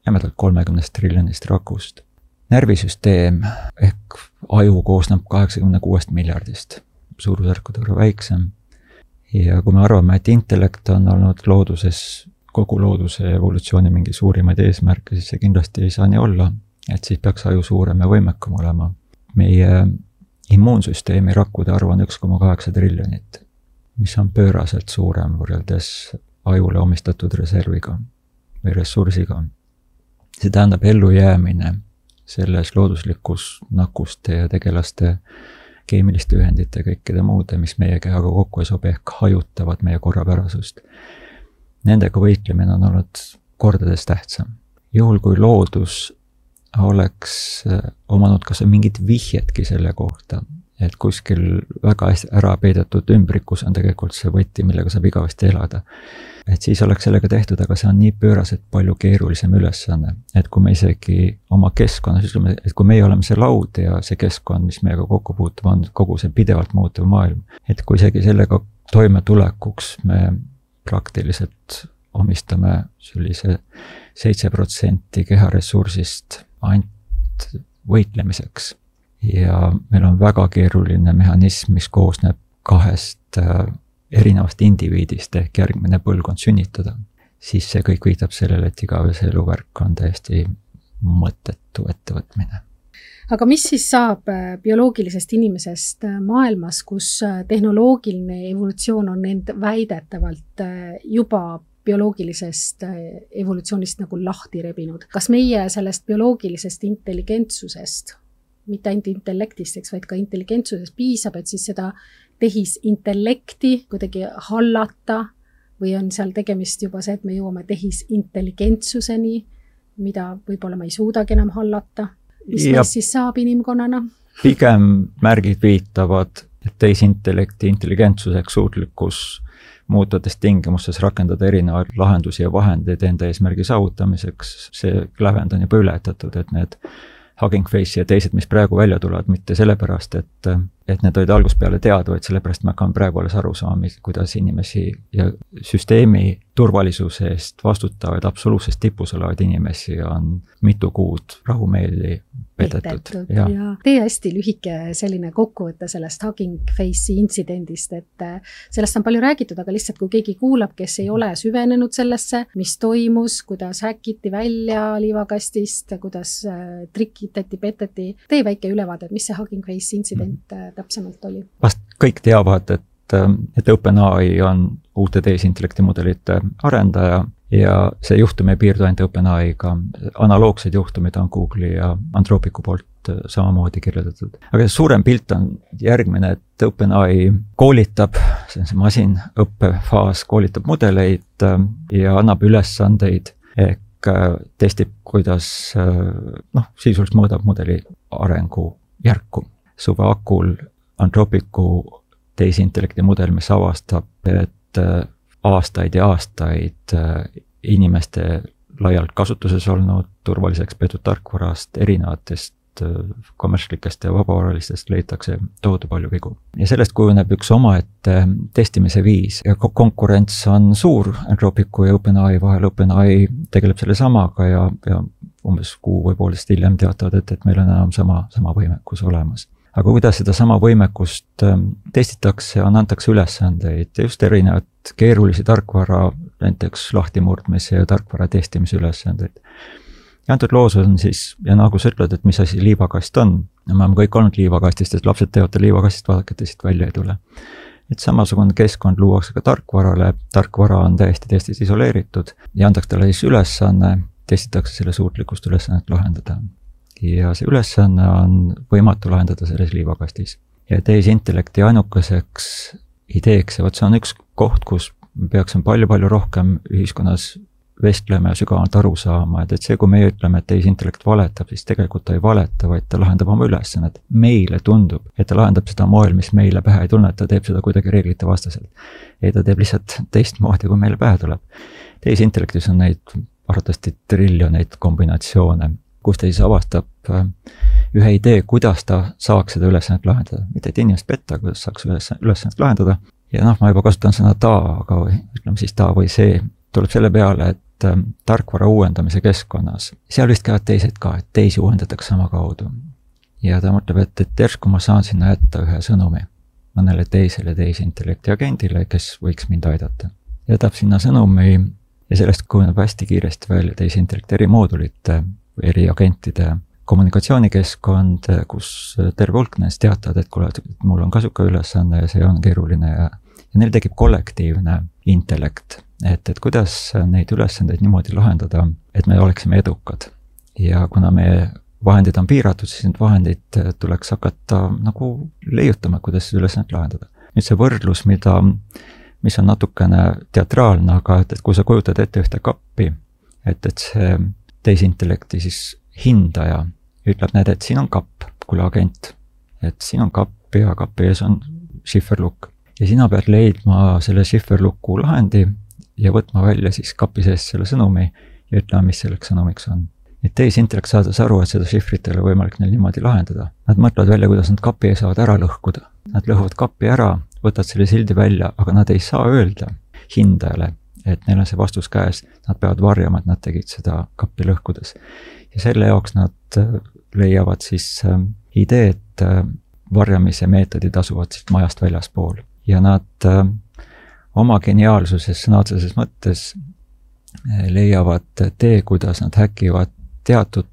30 triljonist rakust, närvisüsteem ehk aju koosneb 86 miljardist. Suurusjärkudega väiksem. Ja kui me arvame, et intellekt on olnud looduses, kogu looduse evolutsiooni mingi suurimaid eesmärke, siis see kindlasti ei saa nii olla, et siis peaks aju suurem ja võimekam olema. Meie immuunsüsteemi rakkude arv on 1,8 triljonit, mis on pööraselt suurem võrreldes ajule omistatud reserviga või ressursiga. See tähendab ellujäämine selles looduslikus nakuste ja tegelaste keemiliste ühendite, kõikide muude, mis meie kehaga kokku ei sobi, ehk hajutavad meie korrapärasust. Nendega võitlemine on olnud kordades tähtsam. Juhul, kui loodus oleks omanud kas mingit vihjetki selle kohta, et kuskil väga hästi ära peidetud ümbrikus on tegelikult see võti, millega saab igavesti elada. Et siis oleks sellega tehtud, aga see on nii pööraselt palju keerulisem ülesanne, et kui me isegi oma keskkonnas ütleme, et kui meie oleme see laud ja see keskkond, mis meiega kokku puutub, on kogu see pidevalt muutuv maailm, et kui isegi sellega toimetulekuks me praktiliselt omistame sellise 7% keharessursist ainult võitlemiseks. Ja meil on väga keeruline mehhanism, mis koosneb 2 erinevast indiviidist ehk järgmine põlvkond sünnitada, siis see kõik viitab sellele, et igavese eluvärk on täiesti mõttetu ettevõtmine. Aga mis siis saab bioloogilisest inimesest maailmas, kus tehnoloogiline evolutsioon on end väidetavalt juba bioloogilisest evolutsioonist nagu lahti rebinud? Kas meie sellest bioloogilisest intelligentsusest, mitte ainult intellektist, vaid ka intelligentsusest piisab, et siis seda tehisintellekti kuidagi hallata või on seal tegemist juba see, et me jõuame tehisintelligentsuseni, mida võib-olla ma ei suudagi enam hallata? Mis meist siis saab inimkonnana? Pigem märgid viitavad, et tehisintellekti intelligentsuseks suutlikkus muutuvates tingimustes rakendada erinevaid lahendusi ja vahendeid enda eesmärgi saavutamiseks. See lävend on juba ületatud, et need Hugging Face ja teised, mis praegu välja tulevad, mitte sellepärast, et need olid algusest peale teada, vaid sellepärast me hakkame praegu alles aru saama, kuidas inimesi ja süsteemi turvalisuse eest vastutavaid absoluutses tipus olevaid inimesi on mitu kuud rahumeeli petetud. Ja tee hästi lühike selline kokkuvõte sellest Hugging Face'i intsidendist, et sellest on palju räägitud, aga lihtsalt kui keegi kuulab, kes ei ole süvenenud sellesse, mis toimus, kuidas häkiti välja liivakastist, kuidas trikitati, peteti, tee väike ülevaade, mis see Hugging Face intsident täpsemalt oli? Vast kõik teavad, et OpenAI on uute tehisintellekti mudelite arendaja ja see juhtum ei piirdu ainult OpenAI-ga. Analoogsed juhtumid on Google'i ja Anthropicu poolt samamoodi kirjeldatud. Aga suurem pilt on järgmine, et OpenAI koolitab, see on see masinõppefaas, koolitab mudeleid ja annab ülesandeid ehk testib, kuidas sisuliselt mõõdab mudeli arengu järku. Suve akul Anthropicu tehisintellekti mudel, mis avastab, et aastaid ja aastaid inimeste laialt kasutuses olnud turvaliseks peetud tarkvarast erinevatest kommertslikest ja vabavaralistest leitakse tohutu palju vigu. Ja sellest kujuneb üks omaette testimise viis ja konkurents on suur Anthropicu ja OpenAI vahel. OpenAI tegeleb selle samaga ja umbes kuu või poolest hiljem teatavad, et meil on enam sama võimekus olemas. Aga kuidas seda sama võimekust testitakse, antakse ülesandeid ja just erinevad keerulisi tarkvara, näiteks lahtimurdmise ja tarkvara testimise ülesandeid. Ja antud loos on siis, ja nagu sa ütled, et mis asi liivakast on, me oleme kõik olnud liivakastist, et lapsed teevad liivakastist, vaadake, et siit välja ei tule. Et samasugune keskkond luuakse ka tarkvarale, tarkvara on täiesti isoleeritud ja antakse talle siis ülesanne, testitakse selle suutlikkust ülesannet lahendada. Ja see ülesanne on võimatu lahendada selles liivakastis. Ja tehisintellekti ainukeseks ideeks, ja see on üks koht, kus peaksime palju rohkem ühiskonnas vestlema ja sügavalt aru saama, et see, kui meie ütleme, et tehisintellekt valetab, siis tegelikult ta ei valeta, vaid ta lahendab oma ülesannet. Meile tundub, et ta lahendab seda moel, mis meile pähe ei tunne, et ta teeb seda kuidagi reeglite vastaselt. Ei, ta teeb lihtsalt teistmoodi, kui meile pähe tuleb. Tehisintellektis on neid arvatavasti triljoneid kombinatsioone, kus ta siis avastab ühe idee, kuidas ta saaks seda ülesannet lahendada. Mitte et inimest petta, kuidas saaks ülesannet lahendada. Ja ma juba kasutan sõna ta, aga ütleme siis ta või see tuleb selle peale, et tarkvara uuendamise keskkonnas, seal vist käivad teised ka, et teisi uuendatakse sama kaudu. Ja ta mõtleb, et järsku ma saan sinna jätta ühe sõnumi mõnele teisele tehisintellekti agendile, kes võiks mind aidata. Jätab sinna sõnumi ja sellest kujuneb hästi kiiresti välja tehisintellekti eri moodulite või eri agentide kommunikatsioonikeskkond, kus terve hulk neist teatavad, et kuule, mul on ka siuke ülesanne ja see on keeruline ja neil tekib kollektiivne intellekt, et kuidas neid ülesandeid niimoodi lahendada, et me oleksime edukad. Ja kuna me vahendid on piiratud, siis need vahendid tuleks hakata nagu leiutama, kuidas seda ülesannet lahendada. Nüüd see võrdlus, mis on natukene teatraalne, aga et kui sa kujutad ette ühte kappi, et see tehisintellekti siis hindaja ütleb, näed, et siin on kapp, kuule agent, et siin on kapp ja kapi ees on šifferlukk. Ja sina pead leidma selle šifferluku lahendi ja võtma välja siis kapi sees selle sõnumi ja ütlema, mis selleks sõnumiks on. Et tehisintellekt saades aru, et seda šifrit ei ole võimalik neil niimoodi lahendada. Nad mõtlevad välja, kuidas nad kapi saavad ära lõhkuda. Nad lõhuvad kapi ära, võtad selle sildi välja, aga nad ei saa öelda hindajale, et neil on see vastus käes. Nad peavad varjama, et nad tegid seda kappi lõhkudes. Ja selle jaoks nad leiavad siis idee, et varjamise meetodid asuvad siis majast väljaspool. Ja nad oma geniaalsuses, sõna otseses mõttes leiavad tee, kuidas nad häkivad teatud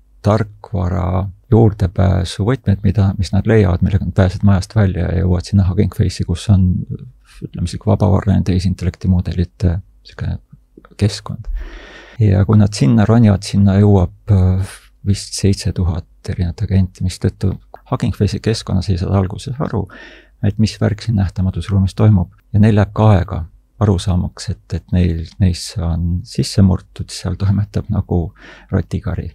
tarkvara juurdepääsu võtmed, mis nad leiavad, millega nad pääsed majast välja ja jõuavad sinna Hugging Face'i, kus on, ütleme, vabavarraline tehisintellekti mudelite keskkond. Ja kui nad sinna ronivad, sinna jõuab vist 7000 erinevat agenti, mis tõttu Hugging Face'i keskkonnas ei saada alguses aru, et mis värk siin nähtamatus ruumis toimub ja neil läheb ka aega aru saamaks, et neisse on sisse murtud, seal toimetab nagu rotikari.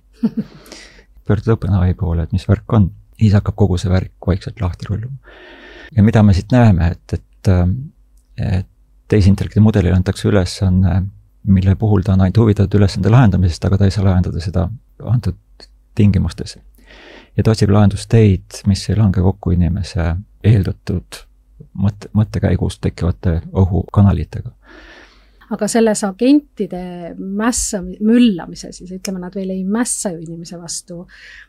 Pöördud õppenavi poole, et mis värk on. Siis hakkab kogu see värk vaikselt lahti rulluma. Ja mida me siit näeme, et tehisintellekti mudelile antakse ülesanne, mille puhul ta on ainult huvitatud ülesande lahendamisest, aga ta ei saa lahendada seda antud tingimustes. Ja ta otsib lahendusteid, mis ei lange kokku inimese eeldatud mõttekäigust tekkivate ohukanalitega. Aga selles agentide müllamise, siis ütleme, nad veel ei mässa ju inimese vastu,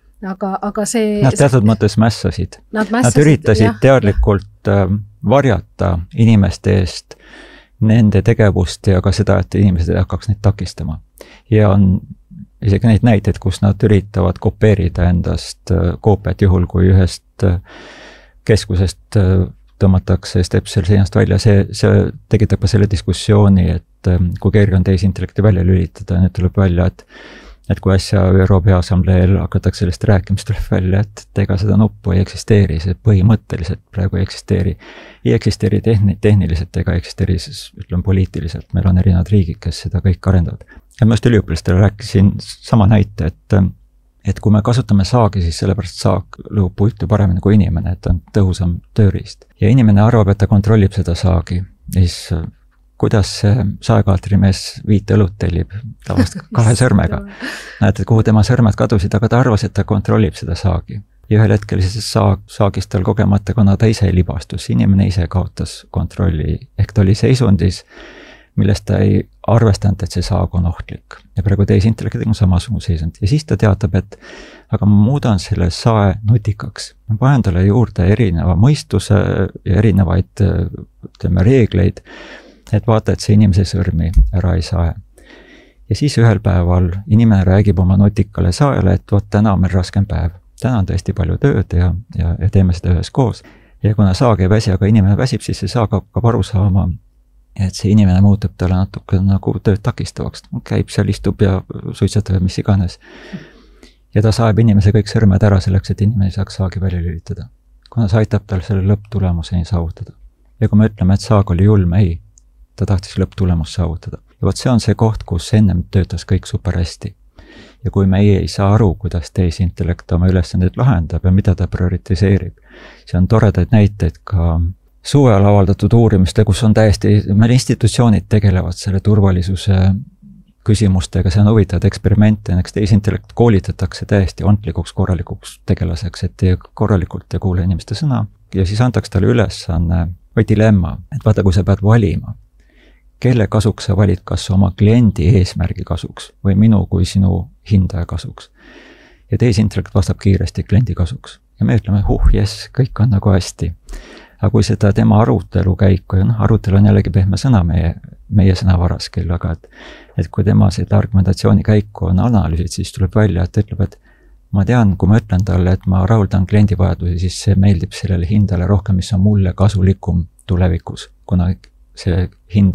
aga see... Nad teatud mõttes mässasid. Nad üritasid teadlikult varjata inimeste eest nende tegevust ja ka seda, et inimesed ei hakkaks neid takistama. Ja on isegi neid näiteid, kus nad üritavad kopeerida endast koopiat juhul, kui ühest keskusest tõmmatakse stepsel seinast välja, see tekitab ka selle diskussiooni, et kui keegi on tehisintellekti välja lülitada, nüüd tuleb välja, et kui äsja ÜRO Peaassambleel hakatakse sellest rääkimist tuleb välja, et ega seda nuppu ei eksisteeri, see põhimõtteliselt praegu ei eksisteeri tehniliselt ega eksisteeri, ütleme poliitiliselt, meil on erinevad riigid, kes seda kõik arendavad. Ja ma just üliõpilastele rääkisin sama näite, et kui me kasutame saagi, siis sellepärast saag lõhub puitu paremini kui inimene, et on tõhusam tööriist. Ja inimene arvab, et ta kontrollib seda saagi. Ja siis kuidas see saekaatrimees 5 õlut tellib tavast 2 sõrmega. Näed, et kuhu tema sõrmed kadusid, aga ta arvas, et ta kontrollib seda saagi. Ja ühel hetkel siis saagist tal kogemata, kuna ta ise libastus, inimene ise kaotas kontrolli, ehk ta oli seisundis, millest ta ei arvestanud, et see saag on ohtlik. Ja praegu tehisintellektiga on samasugune seisund. Ja siis ta teatab, et aga ma muudan selle sae nutikaks. Ma panen talle juurde erineva mõistuse ja erinevaid reegleid, et vaata, et see inimese sõrmi ära ei sae. Ja siis ühel päeval inimene räägib oma nutikale saele, et vot täna on meil raskem päev. Täna on tõesti palju tööd ja teeme seda ühes koos. Ja kuna saag ei väsi, aga inimene väsib, siis see saag hakkab aru saama, et see inimene muutub talle natuke nagu tööd takistavaks. Käib seal, istub ja suitsetab mis iganes. Ja ta saeb inimese kõik sõrmed ära selleks, et inimene ei saaks saagi välja lülitada. Kuna see aitab tal selle lõpptulemuseni saavutada. Ja kui me ütleme, et saag oli julm, ei, ta tahtis lõpptulemust saavutada. Ja vot see on see koht, kus ennem töötas kõik super hästi. Ja kui meie ei saa aru, kuidas tehisintellekt oma ülesandeid lahendab ja mida ta prioritiseerib, see on toredaid näiteid ka suvel avaldatud uurimiste, kus on täiesti, meil institutsioonid tegelevad selle turvalisuse küsimustega, see on huvitavad eksperimente, näiteks tehisintellekt koolitatakse täiesti ontlikuks korralikuks tegelaseks, et korralikult ei kuule inimeste sõna ja siis antakse talle ülesanne või dilemma, et vaata, kui sa pead valima, kelle kasuks sa valid, kas oma kliendi eesmärgi kasuks või minu kui sinu hindaja kasuks. Ja tehisintellekt vastab kiiresti kliendi kasuks ja me ütleme, jess, kõik on nagu hästi. Aga kui seda tema arutelu käiku, ja arutelu on jällegi pehme sõna meie sõnavaras küll, aga et kui tema seda argumentatsiooni käiku on analüüsid, siis tuleb välja, et ütleb, et ma tean, kui ma ütlen talle, et ma rahuldan kliendi vajadusi, siis see meeldib sellele hindale rohkem, mis on mulle kasulikum tulevikus, kuna see hindaja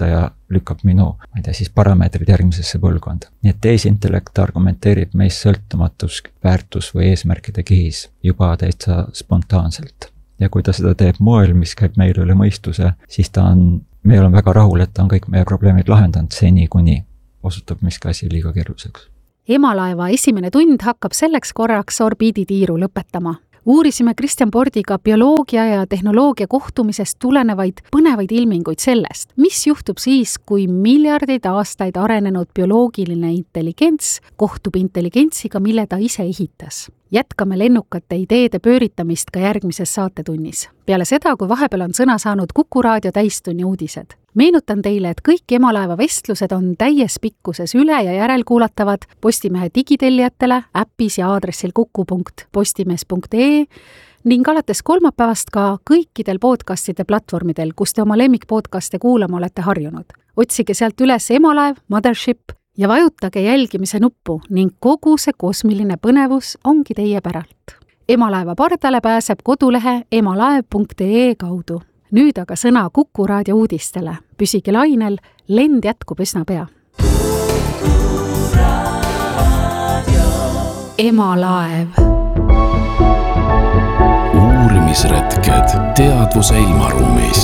lükkab minu, parameetrid järgmisesse põlvkonda. Nii et tehisintellekt argumenteerib meist sõltumatus, väärtus või eesmärkide kihis juba täitsa spontaanselt. Ja kui ta seda teeb moel, mis käib meile üle mõistuse, siis me oleme väga rahul, et ta on kõik meie probleemid lahendanud seni, kuni osutub miski asi liiga keeruliseks. Emalaeva esimene tund hakkab selleks korraks orbiiditiiru lõpetama. Uurisime Kristjan Pordiga bioloogia ja tehnoloogia kohtumisest tulenevaid põnevaid ilminguid sellest, mis juhtub siis, kui miljardeid aastaid arenenud bioloogiline intelligents kohtub intelligentsiga, mille ta ise ehitas. Jätkame lennukate ideede pööritamist ka järgmises saatetunnis. Peale seda, kui vahepeal on sõna saanud Kuku Raadio täistunni uudised. Meenutan teile, et kõik Emalaeva vestlused on täies pikkuses üle- ja järelkuulatavad Postimehe digitellijatele äppis ja aadressil kuku.postimees.ee ning alates kolmapäevast ka kõikidel podcastide platvormidel, kus te oma lemmikpodcaste kuulama olete harjunud. Otsige sealt üles Emalaev, Mothership ja vajutage jälgimise nuppu ning kogu see kosmiline põnevus ongi teie päralt. Emalaeva pardale pääseb kodulehe emalaev.ee kaudu. Nüüd aga sõna Kuku Raadio uudistele. Püsige lainel, lend jätkub üsna pea. Emalaev. Uurimisretked teadvuse ilmaruumis.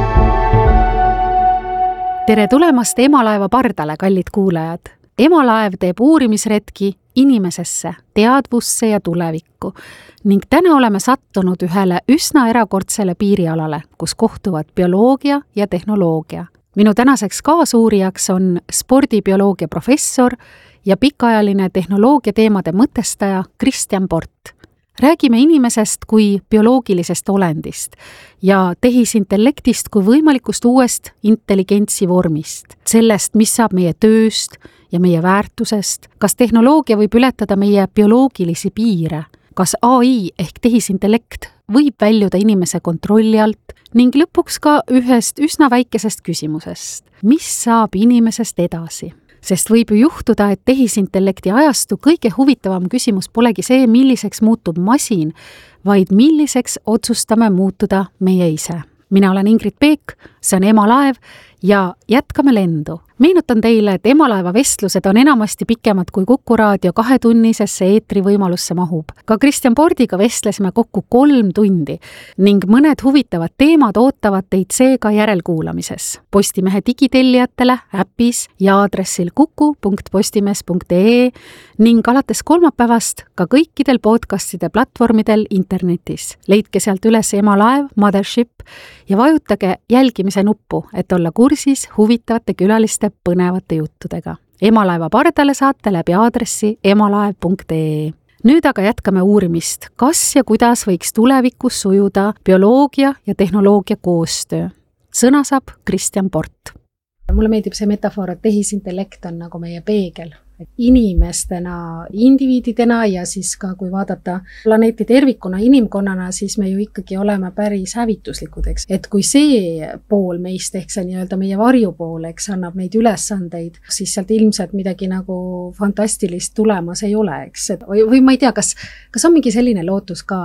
Tere tulemast Emalaeva pardale, kallid kuulajad. Emalaev teeb uurimisretki inimesesse, teadvusse ja tulevikku ning täna oleme sattunud ühele üsna erakordsele piirialale, kus kohtuvad bioloogia ja tehnoloogia. Minu tänaseks kaasuurijaks on spordibioloogia professor ja pikaajaline tehnoloogia teemade mõtestaja Kristjan Port. Räägime inimesest kui bioloogilisest olendist ja tehisintellektist kui võimalikust uuest intelligentsi vormist, sellest, mis saab meie tööst ja meie väärtusest, kas tehnoloogia võib ületada meie bioloogilisi piire, kas AI ehk tehisintellekt võib väljuda inimese kontrolli alt ning lõpuks ka ühest üsna väikesest küsimusest, mis saab inimesest edasi. Sest võib ju juhtuda, et tehisintellekti ajastu kõige huvitavam küsimus polegi see, milliseks muutub masin, vaid milliseks otsustame muutuda meie ise. Mina olen Ingrid Peek, see on Emalaev ja jätkame lendu. Meenutan teile, et Emalaeva vestlused on enamasti pikemad kui Kuku Raadio 2-tunnisesse eetrivõimalusse mahub. Ka Kristjan Pordiga vestlesime kokku 3 tundi ning mõned huvitavad teemad ootavad teid seega järelkuulamises. Postimehe digitellijatele äppis ja aadressil kuku.postimees.ee ning alates kolmapäevast ka kõikidel podcastide platvormidel internetis. Leidke sealt üles Emalaev, Mothership ja vajutage jälgimise nuppu, et olla kursis huvitavate külaliste põnevate juttudega. Emalaeva pardale saate läbi aadressi emalaev.ee. Nüüd aga jätkame uurimist, kas ja kuidas võiks tulevikus sujuda bioloogia ja tehnoloogia koostöö. Sõna saab Kristjan Port. Mulle meeldib see metafoor, et tehisintellekt on nagu meie peegel. Inimestena, indiviididena ja siis ka kui vaadata planeeti tervikuna, inimkonnana, siis me ju ikkagi oleme päris hävituslikud, eks. Et kui see pool meist, ehk see nii-öelda meie varjupool, eks annab neid ülesandeid, siis sealt ilmselt midagi nagu fantastilist tulemas ei ole, eks. Või ma ei tea, kas on mingi selline lootus ka,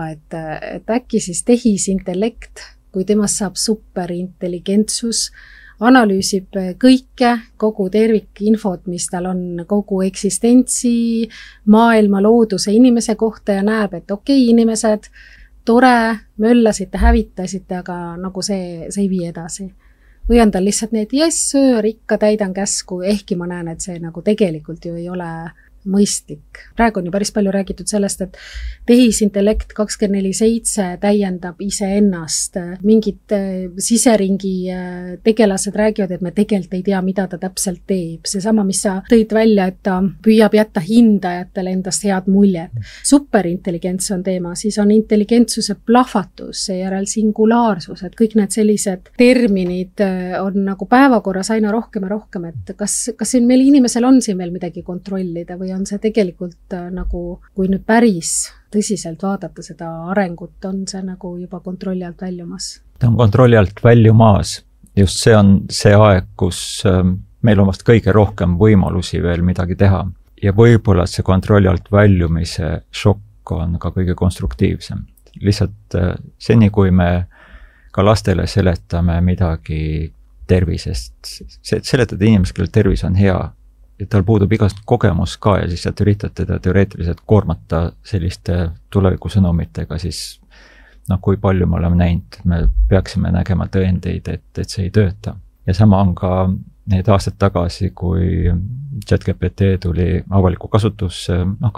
et äkki siis tehisintellekt, kui temast saab superintelligentsus, analüüsib kõike, kogu tervikinfot, mis tal on kogu eksistentsi, maailma, looduse, inimese kohta ja näeb, et okei, inimesed, tore, möllasite, hävitasite, aga nagu see ei vii edasi. Või on tal lihtsalt need, ikka täidan käsku, ehkki ma näen, et see nagu tegelikult ju ei ole mõistlik. Praegu on ju päris palju räägitud sellest, et tehisintellekt 24/7 täiendab iseennast. Mingid siseringi tegelased räägivad, et me tegelikult ei tea, mida ta täpselt teeb. Seesama, mis sa tõid välja, et ta püüab jätta hindajatele endast head muljet. Superintelligents on teema, siis on intelligentsuse plahvatus, seejärel singulaarsus, et kõik need sellised terminid on nagu päevakorras aina rohkem ja rohkem, et kas siin meil inimesel on siin veel midagi kontrollida või on see tegelikult nagu, kui nüüd päris tõsiselt vaadata seda arengut, on see nagu juba kontrolli alt väljumas? Ta on kontrolli alt väljumas. Just see on see aeg, kus meil on vast kõige rohkem võimalusi veel midagi teha. Ja võib-olla see kontrolli alt väljumise šokk on ka kõige konstruktiivsem. Lihtsalt seni, kui me ka lastele seletame midagi tervisest, seletada inimesele, kellel tervis on hea, ja tal puudub igast kogemus ka ja siis sealt üritad teda teoreetiliselt koormata selliste tulevikusõnumitega, siis kui palju me oleme näinud, me peaksime nägema tõendeid, et see ei tööta. Ja sama on ka need aastad tagasi, kui ChatGPT tuli avaliku kasutusse,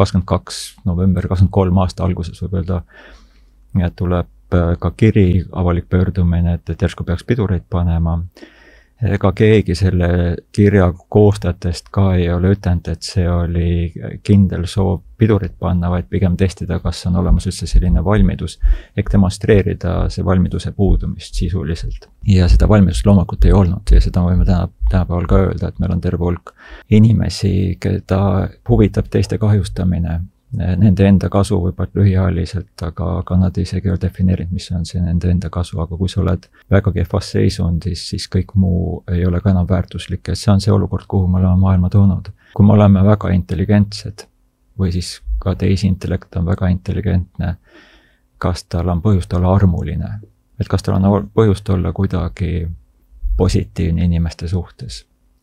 22. november, 23. aasta alguses võib öelda, ja tuleb ka kiri, avalik pöördumine, et järsku peaks pidureid panema. Ega keegi selle kirja koostajatest ka ei ole ütelnud, et see oli kindel soov pidurit panna, vaid pigem testida, kas on olemas üldse selline valmidus, ehk demonstreerida see valmiduse puudumist sisuliselt. Ja seda valmidust loomulikult ei olnud ja seda võime tänapäeval ka öelda, et meil on terve hulk inimesi, keda huvitab teiste kahjustamine, nende enda kasu võib-olla lühiajaliselt, aga nad isegi ei ole defineerinud, mis on see nende enda kasu, aga kui sa oled väga kehvas seisundis, siis kõik muu ei ole ka enam väärtuslik ja see on see olukord, kuhu me oleme maailma toonud. Kui me oleme väga intelligentsed või siis ka tehisintellekt on väga intelligentne, kas tal on põhjust olla armuline, et kas tal on põhjust olla kuidagi positiivne inimeste suhtes,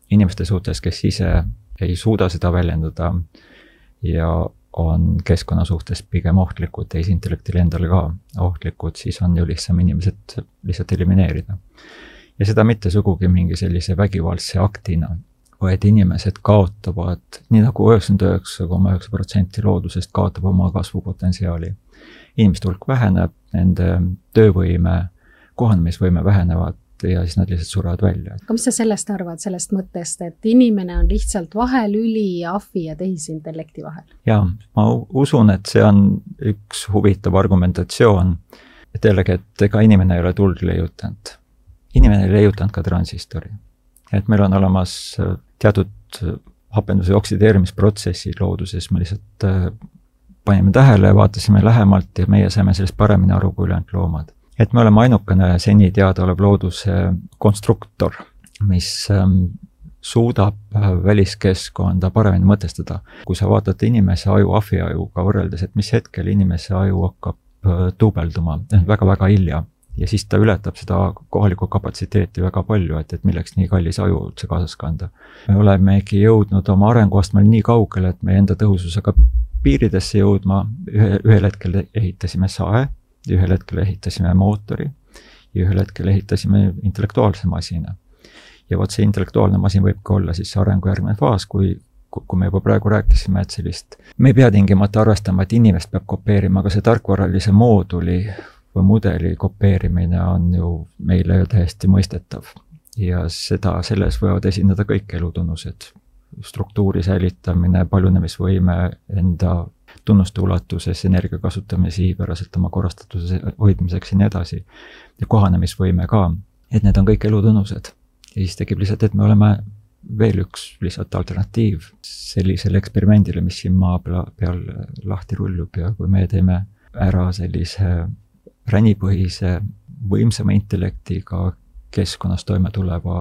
kes ise ei suuda seda väljendada ja on keskkonna suhtes pigem ohtlikud, tehisintellektile endale ka ohtlikud, siis on ju lihtsam inimesed lihtsalt elimineerida. Ja seda mitte sugugi mingi sellise vägivaldse aktina, vaid inimesed kaotavad, nii nagu 99,9% loodusest kaotab oma kasvupotentsiaali. Inimeste hulk väheneb, nende töövõime, kohanemisvõime vähenevad ja siis nad lihtsalt surevad välja. Aga mis sa sellest arvad, sellest mõttest, et inimene on lihtsalt vahelüli ahvi ja tehisintellekti vahel? Jaa, ma usun, et see on üks huvitav argumentatsioon, et jällegi, et ega inimene ei ole tuld leiutanud. Inimene ei leiutanud ka transistori. Et meil on olemas teatud hapenduse oksideerimisprotsessid looduses, me lihtsalt panime tähele, vaatasime lähemalt ja meie saime sellest paremini aru kui ülejäänud loomad. Et me oleme ainukene seni teadaolev looduse konstruktor, mis suudab väliskeskkonda paremini mõtestada. Kui sa vaatad inimese aju ahviajuga võrreldes, et mis hetkel inimese aju hakkab duubelduma, väga-väga hilja, ja siis ta ületab seda kohalikku kapatsiteeti väga palju, et milleks nii kallis aju üldse kaasas kanda. Me olemegi jõudnud oma arenguastmel nii kaugele, et me enda tõhususega piiridesse jõudma, ühel hetkel ehitasime sae, ühel hetkel ehitasime mootori ja ühel hetkel ehitasime intellektuaalse masina. Ja vot see intellektuaalne masin võib ka olla siis arengu järgmine faas, kui me juba praegu rääkisime, et sellist, me ei pea tingimata arvestama, et inimest peab kopeerima, aga see tarkvaralise mooduli või mudeli kopeerimine on ju meile täiesti mõistetav. Ja selles võivad esindada kõik elutunnused, struktuuri säilitamine, paljunemisvõime, enda tunnuste ulatuses, energia kasutamine sihipäraselt oma korrastatuse hoidmiseks ja nii edasi. Ja kohanemisvõime ka, et need on kõik elutunnused. Ja siis tekib lihtsalt, et me oleme veel üks lihtsalt alternatiiv sellisele eksperimendile, mis siin maa peal lahti rullub ja kui me teeme ära sellise ränipõhise võimsama intellektiga keskkonnas toime tuleva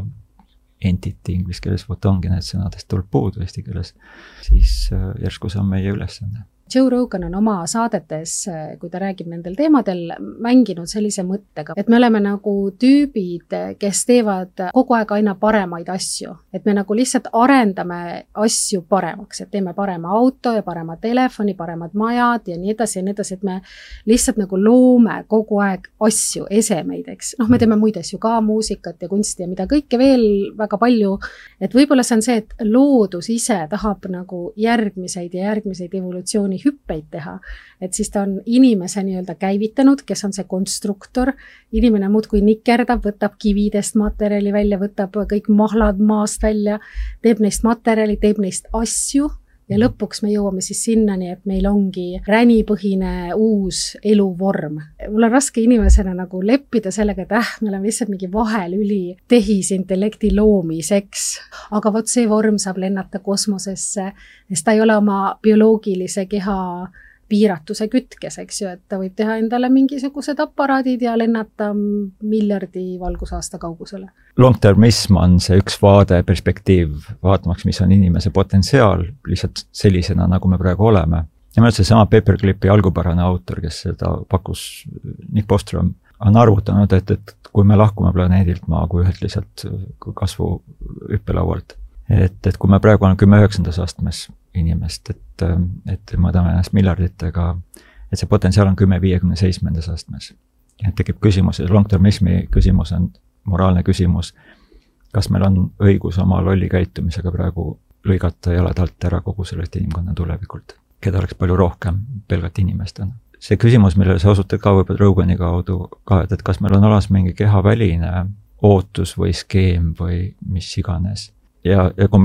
entity, inglise keeles vot ongi need sõnadest tuleb puudu eesti keeles, siis järsku see on meie ülesanne. Joe Rogan on oma saadetes, kui ta räägib nendel teemadel, mänginud sellise mõttega, et me oleme nagu tüübid, kes teevad kogu aeg aina paremaid asju. Et me nagu lihtsalt arendame asju paremaks, et teeme parema auto ja parema telefoni, paremad majad ja nii edasi, et me lihtsalt nagu loome kogu aeg asju, esemeid, eks. Me teeme muid asju ka, muusikat ja kunsti ja mida kõike veel väga palju. Et võib-olla see on see, et loodus ise tahab nagu järgmiseid evolutsiooni hüppeid teha, et siis ta on inimese nii-öelda käivitanud, kes on see konstruktor, inimene muudkui nikerdab, võtab kividest materjali välja, võtab kõik mahlad maast välja, teeb neist materjali, teeb neist asju ja lõpuks me jõuame siis sinnani, et meil ongi ränipõhine uus eluvorm. Mul on raske inimesena nagu leppida sellega, et me oleme lihtsalt mingi vahelüli tehisintellekti loomiseks, aga vot see vorm saab lennata kosmosesse, sest ta ei ole oma bioloogilise keha piiratuse kütkes, eks ju, et ta võib teha endale mingisugused aparaadid ja lennata miljardi valgusaasta kaugusele. Long-termism on see üks vaade, perspektiiv, vaatamaks, mis on inimese potentsiaal, lihtsalt sellisena, nagu me praegu oleme. Ja meil on see sama Paperclipi algupärane autor, kes seda pakkus, Nick Bostrom, on arvutanud, et kui me lahkume planeedilt Maa kui ühelt lihtsalt kasvu hüppelaualt. Et kui me praegu on 10-9. astmes inimest, et mõõdame ennast miljarditega, et see potentsiaal on 10-57. astmes. Et tekib küsimus, long-termismi küsimus on moraalne küsimus, kas meil on õigus oma lolli käitumisega praegu lõigata jalad alt ära kogu sellest inimkonna tulevikult, keda oleks palju rohkem pelgalt inimestena. See küsimus, millele sa osutad ka võib-olla Rogani kaudu ka, et kas meil on olemas mingi kehaväline ootus või skeem või mis iganes. Ja kui